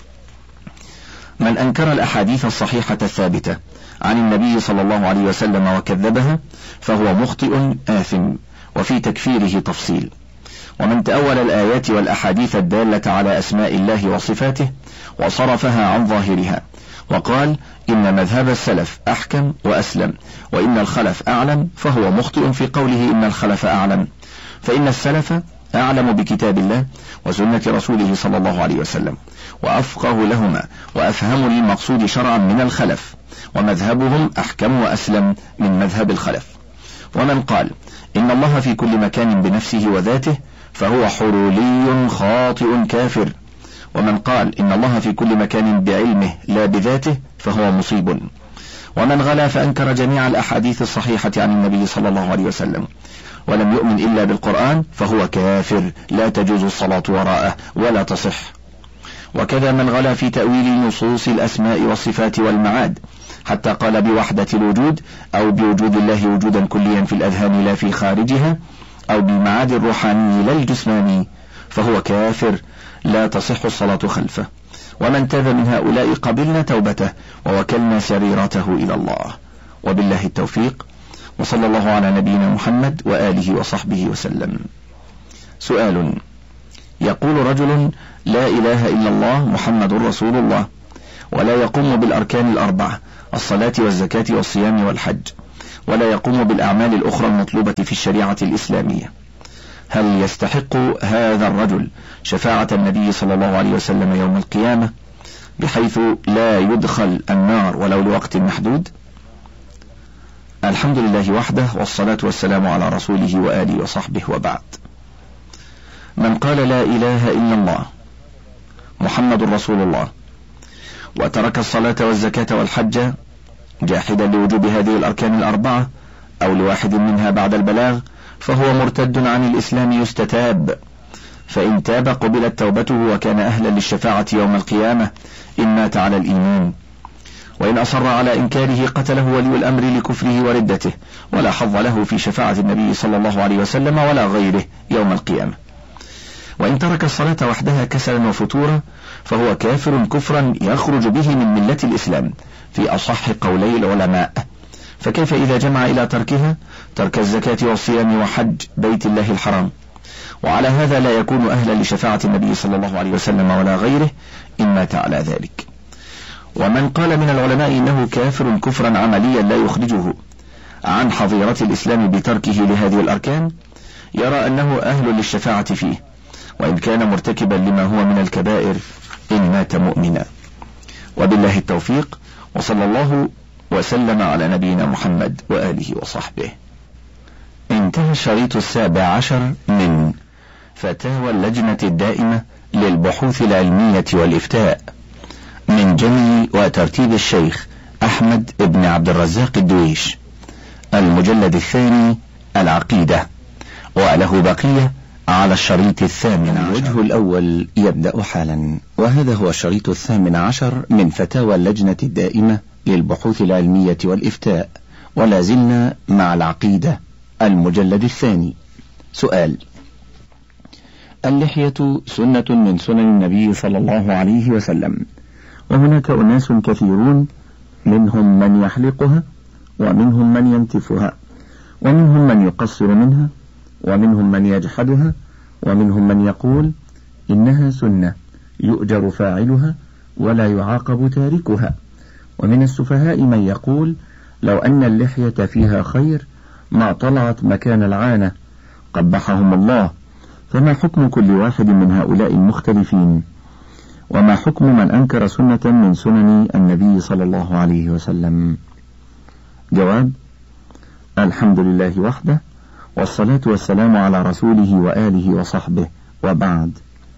من أنكر الأحاديث الصحيحة الثابتة عن النبي صلى الله عليه وسلم وكذبها فهو مخطئ آثم، وفي تكفيره تفصيل. ومن تأول الآيات والأحاديث الدالة على أسماء الله وصفاته وصرفها عن ظاهرها وقال إن مذهب السلف أحكم وأسلم وإن الخلف أعلم، فهو مخطئ في قوله إن الخلف أعلم، فإن السلف أعلم بكتاب الله وسنة رسوله صلى الله عليه وسلم وأفقه لهما وأفهم للمقصود شرعا من الخلف، ومذهبهم أحكم وأسلم من مذهب الخلف. ومن قال إن الله في كل مكان بنفسه وذاته فهو حلولي خاطئ كافر، ومن قال إن الله في كل مكان بعلمه لا بذاته فهو مصيب. ومن غلا فأنكر جميع الأحاديث الصحيحة عن النبي صلى الله عليه وسلم ولم يؤمن إلا بالقرآن فهو كافر لا تجوز الصلاة وراءه ولا تصح. وكذا من غلا في تأويل نصوص الأسماء والصفات والمعاد حتى قال بوحدة الوجود أو بوجود الله وجودا كليا في الأذهان لا في خارجها، أو بالمعاد الروحاني لا الجسماني، فهو كافر لا تصح الصلاة خلفه، ومن تاب من هؤلاء قبلنا توبته ووكلنا سريرته إلى الله. وبالله التوفيق، وصلى الله على نبينا محمد وآله وصحبه وسلم. سؤال: يقول رجل: لا إله إلا الله محمد رسول الله، ولا يقوم بالأركان الأربعة الصلاة والزكاة والصيام والحج، ولا يقوم بالأعمال الأخرى المطلوبة في الشريعة الإسلامية، هل يستحق هذا الرجل شفاعة النبي صلى الله عليه وسلم يوم القيامة بحيث لا يدخل النار ولو لوقت محدود؟ الحمد لله وحده، والصلاة والسلام على رسوله وآله وصحبه، وبعد. من قال لا إله إلا الله محمد رسول الله وترك الصلاة والزكاة والحج جاحدا لوجوب هذه الأركان الأربعة أو لواحد منها بعد البلاغ، فهو مرتد عن الإسلام يستتاب، فإن تاب قبلت توبته وكان أهلا للشفاعة يوم القيامة إن مات على الإيمان، وإن أصر على إنكاره قتله ولي الأمر لكفره وردته، ولا حظ له في شفاعة النبي صلى الله عليه وسلم ولا غيره يوم القيامة. وإن ترك الصلاة وحدها كسلا وفتورا فهو كافر كفرا يخرج به من ملة الإسلام في أصح قولي العلماء، فكيف إذا جمع إلى تركها ترك الزكاة والصيام وحج بيت الله الحرام؟ وعلى هذا لا يكون أهلا لشفاعة النبي صلى الله عليه وسلم ولا غيره إن مات على ذلك. ومن قال من العلماء إنه كافر كفرا عمليا لا يخرجه عن حظيرة الإسلام بتركه لهذه الأركان يرى أنه أهل للشفاعة فيه، وإن كان مرتكبا لما هو من الكبائر إن مات مؤمنا. وبالله التوفيق، وصلى الله وسلم على نبينا محمد وآله وصحبه. انتهى الشريط السابع عشر من فتاوى اللجنة الدائمة للبحوث العلمية والإفتاء من جمع وترتيب الشيخ أحمد بن عبد الرزاق الدويش، المجلد الثاني العقيدة، وله بقية على الشريط الثامن عشر. الوجه الأول يبدأ حالا، وهذا هو الشريط الثامن عشر من فتاوى اللجنة الدائمة للبحوث العلمية والإفتاء، ولا زلنا مع العقيدة المجلد الثاني. سؤال: اللحية سنة من سنن النبي صلى الله عليه وسلم، وهناك أناس كثيرون منهم من يحلقها ومنهم من ينتفها، ومنهم من يقصر منها، ومنهم من يجحدها، ومنهم من يقول إنها سنة يؤجر فاعلها ولا يعاقب تاركها، ومن السفهاء من يقول لو أن اللحية فيها خير ما طلعت مكان العانة، قبحهم الله. فما حكم كل واحد من هؤلاء المختلفين؟ وما حكم من أنكر سنة من سنن النبي صلى الله عليه وسلم؟ جواب: الحمد لله وحده، والصلاة والسلام على رسوله وآله وصحبه، وبعد.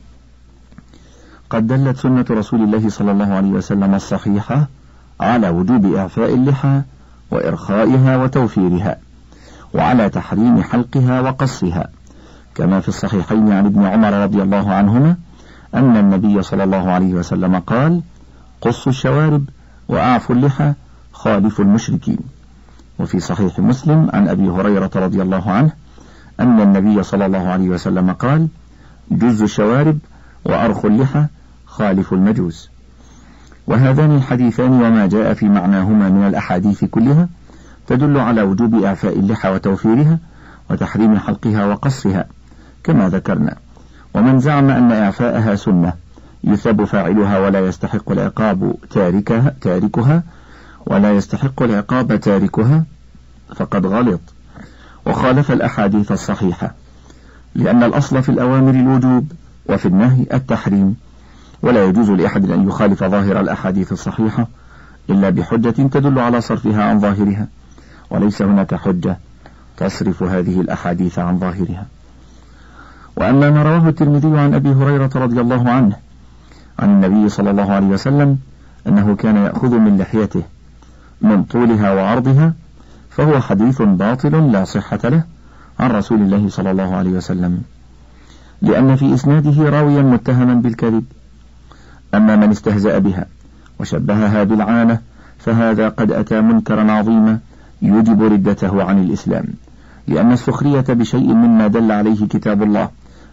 قد دلت سنة رسول الله صلى الله عليه وسلم الصحيحة على وجوب إعفاء اللحى وإرخائها وتوفيرها، وعلى تحريم حلقها وقصها، كما في الصحيحين عن ابن عمر رضي الله عنهما أن النبي صلى الله عليه وسلم قال: قصوا الشوارب وأعفوا اللحى خالفوا المشركين. وفي صحيح مسلم عن أبي هريرة رضي الله عنه أن النبي صلى الله عليه وسلم قال: جزوا الشوارب وأرخوا اللحى خالفوا المجوس. وهذان الحديثان وما جاء في معناهما من الأحاديث كلها تدل على وجوب إعفاء اللحى وتوفيرها وتحريم حلقها وقصها كما ذكرنا. ومن زعم أن إعفاءها سنة يثاب فاعلها ولا يستحق العقاب تاركها, تاركها ولا يستحق العقاب تاركها فقد غلط وخالف الأحاديث الصحيحة، لأن الأصل في الأوامر الوجوب وفي النهي التحريم، ولا يجوز لأحد أن يخالف ظاهر الأحاديث الصحيحة إلا بحجة تدل على صرفها عن ظاهرها، وليس هناك حجة تصرف هذه الأحاديث عن ظاهرها. وأما ما رواه الترمذي عن أبي هريرة رضي الله عنه عن النبي صلى الله عليه وسلم أنه كان يأخذ من لحيته من طولها وعرضها، فهو حديث باطل لا صحة له عن رسول الله صلى الله عليه وسلم، لأن في إسناده راويا متهما بالكذب. أما من استهزأ بها وشبهها بالعانة فهذا قد أتى منكرا عظيما يجب ردته عن الإسلام، لأن السخرية بشيء مما دل عليه كتاب الله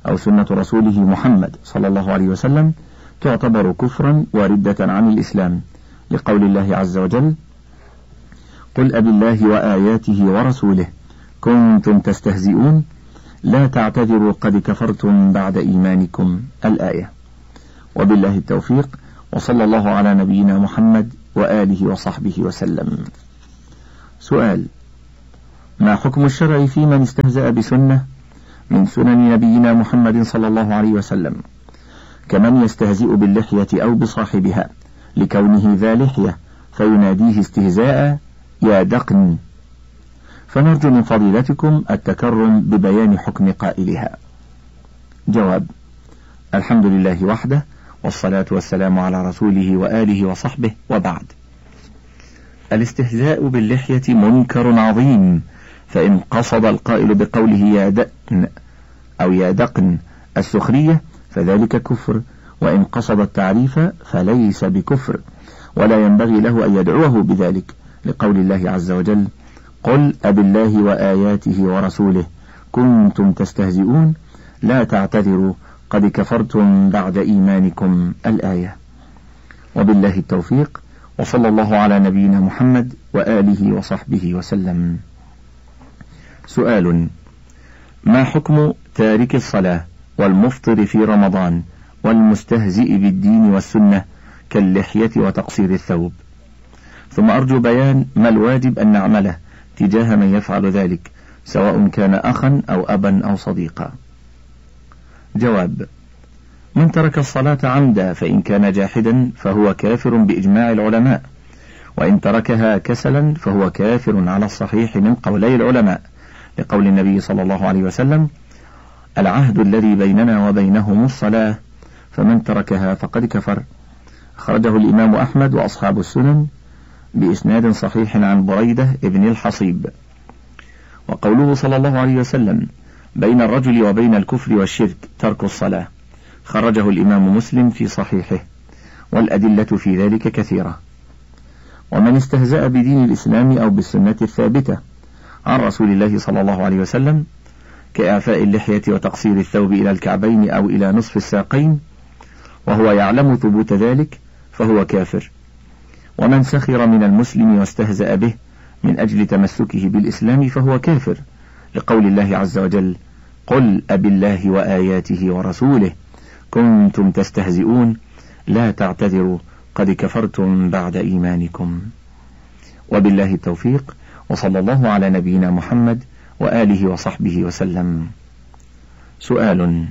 أو سنة رسوله محمد صلى الله عليه وسلم تعتبر كفرا وردة عن الإسلام، لقول الله عز وجل: قل أبالله وآياته ورسوله كنتم تستهزئون لا تعتذروا قد كفرتم بعد إيمانكم، الآية. وبالله التوفيق، وصلى الله على نبينا محمد وآله وصحبه وسلم. سؤال: ما حكم الشرع في من استهزأ بسنة من سنن نبينا محمد صلى الله عليه وسلم، كمن يستهزئ باللحية أو بصاحبها لكونه ذا لحية فيناديه استهزاء: يا دقن؟ فنرجو من فضيلتكم التكرم ببيان حكم قائلها. جواب: الحمد لله وحده، والصلاة والسلام على رسوله وآله وصحبه، وبعد. الاستهزاء باللحية منكر عظيم، فإن قصد القائل بقوله يا دقن أو يا دقن السخرية فذلك كفر، وإن قصد التعريف فليس بكفر، ولا ينبغي له أن يدعوه بذلك، لقول الله عز وجل: قل أبالله وآياته ورسوله كنتم تستهزئون لا تعتذروا قد كفرتم بعد إيمانكم، الآية. وبالله التوفيق، وصلى الله على نبينا محمد وآله وصحبه وسلم. سؤال: ما حكم تارك الصلاة والمفطر في رمضان والمستهزئ بالدين والسنة كاللحية وتقصير الثوب؟ ثم أرجو بيان ما الواجب أن نعمله تجاه من يفعل ذلك، سواء كان أخا أو أبا أو صديقا. جواب: من ترك الصلاة عمدا فإن كان جاحدا فهو كافر بإجماع العلماء، وإن تركها كسلا فهو كافر على الصحيح من قولي العلماء، لقول النبي صلى الله عليه وسلم: العهد الذي بيننا وبينهم الصلاة فمن تركها فقد كفر. أخرجه الإمام أحمد وأصحاب السنن بإسناد صحيح عن بريدة ابن الحصيب. وقوله صلى الله عليه وسلم: بين الرجل وبين الكفر والشرك ترك الصلاة، خرجه الإمام مسلم في صحيحه، والأدلة في ذلك كثيرة. ومن استهزأ بدين الإسلام أو بالسنة الثابتة عن رسول الله صلى الله عليه وسلم كإعفاء اللحية وتقصير الثوب إلى الكعبين أو إلى نصف الساقين وهو يعلم ثبوت ذلك فهو كافر. ومن سخر من المسلم واستهزأ به من أجل تمسكه بالإسلام فهو كافر، لقول الله عز وجل: قل أبالله وآياته ورسوله كنتم تستهزئون لا تعتذروا قد كفرتم بعد إيمانكم. وبالله التوفيق، وصلى الله على نبينا محمد وآله وصحبه وسلم. سؤال: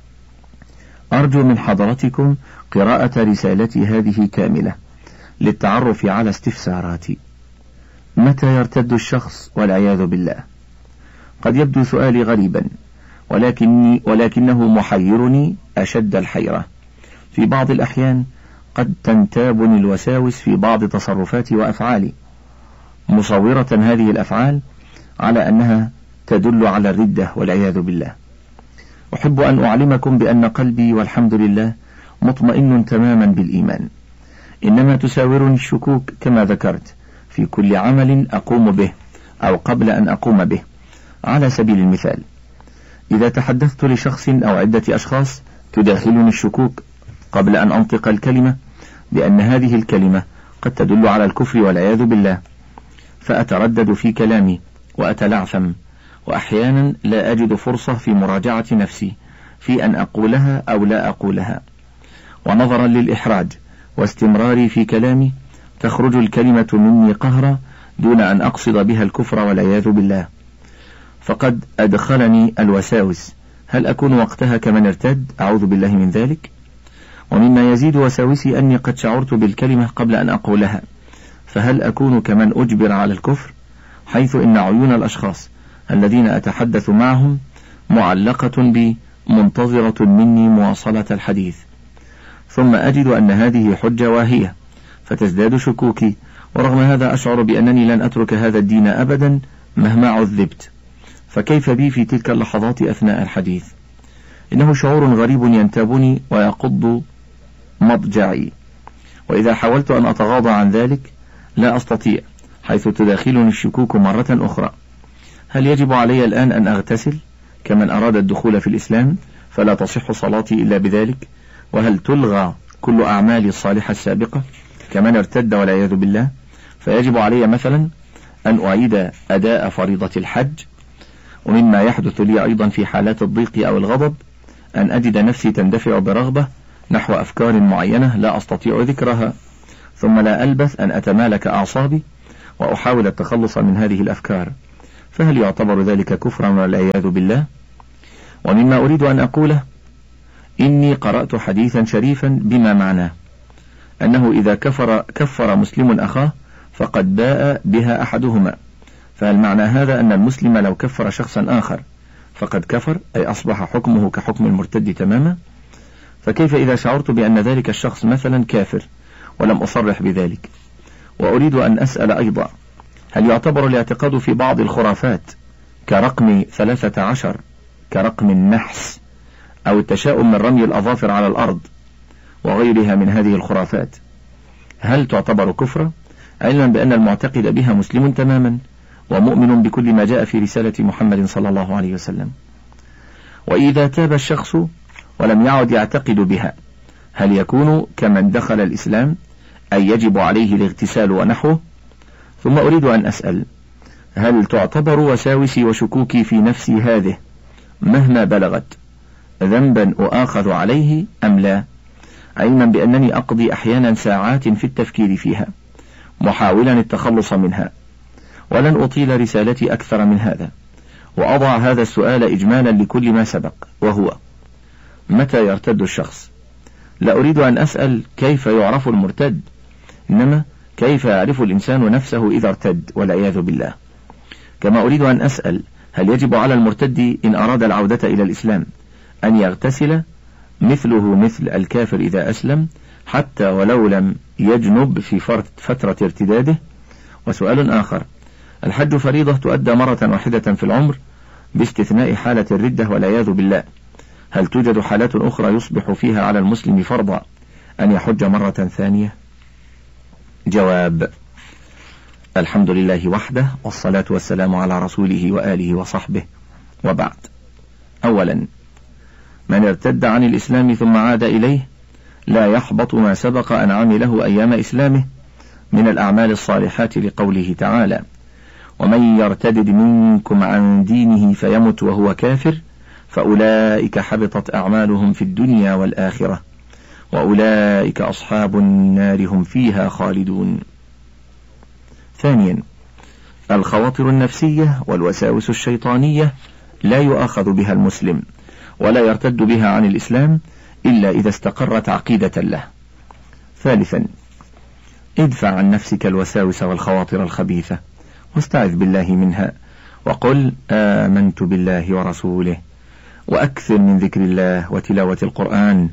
أرجو من حضرتكم قراءة رسالتي هذه كاملة للتعرف على استفساراتي. متى يرتد الشخص والعياذ بالله؟ قد يبدو سؤالي غريبا، ولكني ولكنه محيرني أشد الحيرة. في بعض الأحيان قد تنتابني الوساوس في بعض تصرفاتي وأفعالي، مصورة هذه الأفعال على أنها تدل على الردة والعياذ بالله. أحب أن أعلمكم بأن قلبي والحمد لله مطمئن تماما بالإيمان، إنما تساورني الشكوك كما ذكرت في كل عمل أقوم به أو قبل أن أقوم به. على سبيل المثال، إذا تحدثت لشخص أو عدة أشخاص تداخلني الشكوك قبل أن أنطق الكلمة بأن هذه الكلمة قد تدل على الكفر والعياذ بالله، فأتردد في كلامي وأتلعثم، وأحيانا لا أجد فرصة في مراجعة نفسي في أن أقولها أو لا أقولها. ونظرا للإحراج واستمراري في كلامي تخرج الكلمة مني قهرا دون أن أقصد بها الكفر والعياذ بالله، فقد أدخلني الوساوس. هل أكون وقتها كمن ارتد؟ أعوذ بالله من ذلك. ومما يزيد وساوسي أني قد شعرت بالكلمة قبل أن أقولها، فهل أكون كمن أجبر على الكفر، حيث إن عيون الأشخاص الذين أتحدث معهم معلقة بي منتظرة مني مواصلة الحديث، ثم أجد أن هذه حجة واهية فتزداد شكوكي، ورغم هذا أشعر بأنني لن أترك هذا الدين أبدا مهما عذبت، فكيف بي في تلك اللحظات أثناء الحديث؟ إنه شعور غريب ينتابني ويقض مضجعي، وإذا حاولت أن أتغاضى عن ذلك لا أستطيع، حيث تداخلني الشكوك مرة أخرى. هل يجب علي الآن أن أغتسل كمن أراد الدخول في الإسلام فلا تصح صلاتي إلا بذلك؟ وهل تلغى كل أعمالي الصالحة السابقة كمن ارتد والعياذ بالله، فيجب علي مثلا أن أعيد أداء فريضة الحج؟ ومما يحدث لي أيضا في حالات الضيق أو الغضب أن أجد نفسي تندفع برغبة نحو أفكار معينة لا أستطيع ذكرها، ثم لا ألبث أن أتمالك أعصابي وأحاول التخلص من هذه الأفكار، فهل يعتبر ذلك كفرا والعياذ بالله؟ ومما أريد أن أقوله، إني قرأت حديثا شريفا بما معناه أنه إذا كفر كفر مسلم أخاه فقد باء بها أحدهما، فهل معنى هذا أن المسلم لو كفر شخصا آخر فقد كفر، أي أصبح حكمه كحكم المرتد تماما؟ فكيف إذا شعرت بأن ذلك الشخص مثلا كافر ولم أصرح بذلك؟ وأريد أن أسأل أيضا، هل يعتبر الاعتقاد في بعض الخرافات كرقم ثلاثة عشر كرقم النحس أو التشاؤم من رمي الأظافر على الأرض وغيرها من هذه الخرافات، هل تعتبر كفرا، علما بأن المعتقد بها مسلم تماما ومؤمن بكل ما جاء في رسالة محمد صلى الله عليه وسلم؟ وإذا تاب الشخص ولم يعد يعتقد بها، هل يكون كمن دخل الإسلام أي يجب عليه الاغتسال ونحوه؟ ثم أريد أن أسأل، هل تعتبر وساوسي وشكوكي في نفسي هذه مهما بلغت ذنبا أؤاخذ عليه أم لا، علما بأنني أقضي أحيانا ساعات في التفكير فيها محاولا التخلص منها؟ ولن أطيل رسالتي أكثر من هذا، وأضع هذا السؤال إجمالا لكل ما سبق، وهو متى يرتد الشخص؟ لا أريد أن أسأل كيف يعرف المرتد، إنما كيف يعرف الإنسان نفسه إذا ارتد والعياذ بالله. كما أريد أن أسأل، هل يجب على المرتد إن أراد العودة إلى الإسلام أن يغتسل مثله مثل الكافر إذا أسلم حتى ولو لم يجنب في فترة ارتداده؟ وسؤال آخر، الحج فريضة تؤدى مرة واحدة في العمر باستثناء حالة الردة والعياذ بالله، هل توجد حالات أخرى يصبح فيها على المسلم فرضا أن يحج مرة ثانية؟ جواب: الحمد لله وحده، والصلاة والسلام على رسوله وآله وصحبه، وبعد. أولا، من ارتد عن الإسلام ثم عاد إليه لا يحبط ما سبق أن عمله أيام إسلامه من الأعمال الصالحات، لقوله تعالى: ومن يرتد منكم عن دينه فيمت وهو كافر فأولئك حبطت أعمالهم في الدنيا والآخرة وأولئك أصحاب النار هم فيها خالدون. ثانيا، الخواطر النفسية والوساوس الشيطانية لا يؤاخذ بها المسلم ولا يرتد بها عن الإسلام إلا إذا استقرت عقيدة له. ثالثا، ادفع عن نفسك الوساوس والخواطر الخبيثة واستعذ بالله منها، وقل آمنت بالله ورسوله، وأكثر من ذكر الله وتلاوة القرآن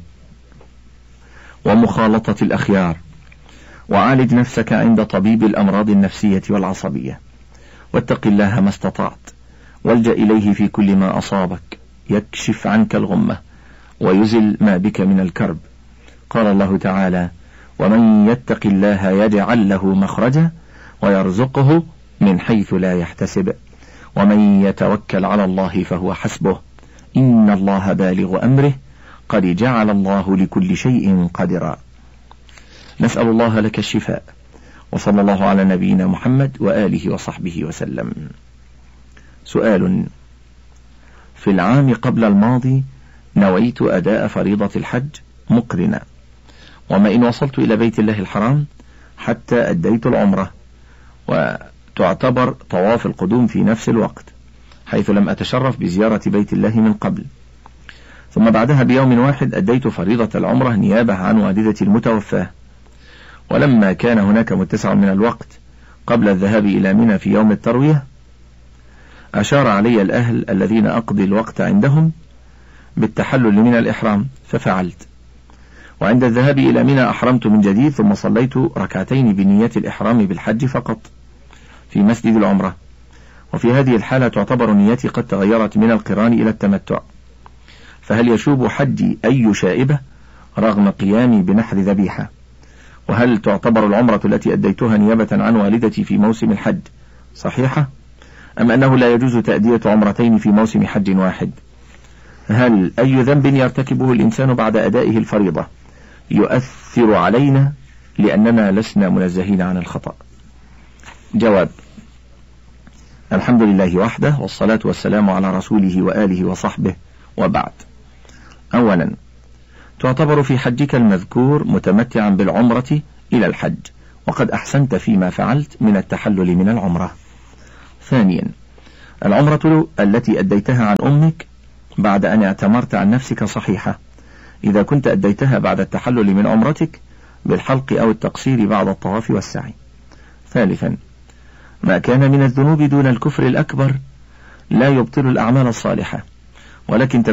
ومخالطة الأخيار، وعالج نفسك عند طبيب الأمراض النفسية والعصبية، واتق الله ما استطعت، والجأ إليه في كل ما أصابك يكشف عنك الغمة ويزل ما بك من الكرب. قال الله تعالى: ومن يتق الله يجعل له مخرجا ويرزقه من حيث لا يحتسب ومن يتوكل على الله فهو حسبه إن الله بالغ أمره قد جعل الله لكل شيء قدرا. نسأل الله لك الشفاء، وصلى الله على نبينا محمد وآله وصحبه وسلم. سؤال: في العام قبل الماضي نويت أداء فريضة الحج مقرنا، وما إن وصلت إلى بيت الله الحرام حتى أديت العمرة، وتعتبر طواف القدوم في نفس الوقت حيث لم أتشرف بزيارة بيت الله من قبل، ثم بعدها بيوم واحد أديت فريضة العمرة نيابة عن والدتي المتوفاة. ولما كان هناك متسع من الوقت قبل الذهاب إلى منى في يوم التروية، أشار علي الأهل الذين أقضي الوقت عندهم بالتحلل من الإحرام، ففعلت، وعند الذهاب إلى منى أحرمت من جديد، ثم صليت ركعتين بنية الإحرام بالحج فقط في مسجد العمرة. وفي هذه الحالة تعتبر نيتي قد تغيرت من القران إلى التمتع، فهل يشوب حجي أي شائبة رغم قيامي بنحر ذبيحة؟ وهل تعتبر العمرة التي أديتها نيابة عن والدتي في موسم الحج صحيحة، أم أنه لا يجوز تأدية عمرتين في موسم حج واحد؟ هل أي ذنب يرتكبه الإنسان بعد أدائه الفريضة يؤثر علينا لأننا لسنا منزهين عن الخطأ؟ جواب: الحمد لله وحده، والصلاة والسلام على رسوله وآله وصحبه، وبعد. أولا، تعتبر في حجك المذكور متمتعا بالعمرة إلى الحج، وقد أحسنت فيما فعلت من التحلل من العمرة. ثانيا، العمرة التي أديتها عن أمك بعد أن اعتمرت عن نفسك صحيحة، إذا كنت أديتها بعد التحلل من عمرتك بالحلق أو التقصير بعد الطواف والسعي. ثالثا، ما كان من الذنوب دون الكفر الأكبر لا يبطل الأعمال الصالحة، ولكن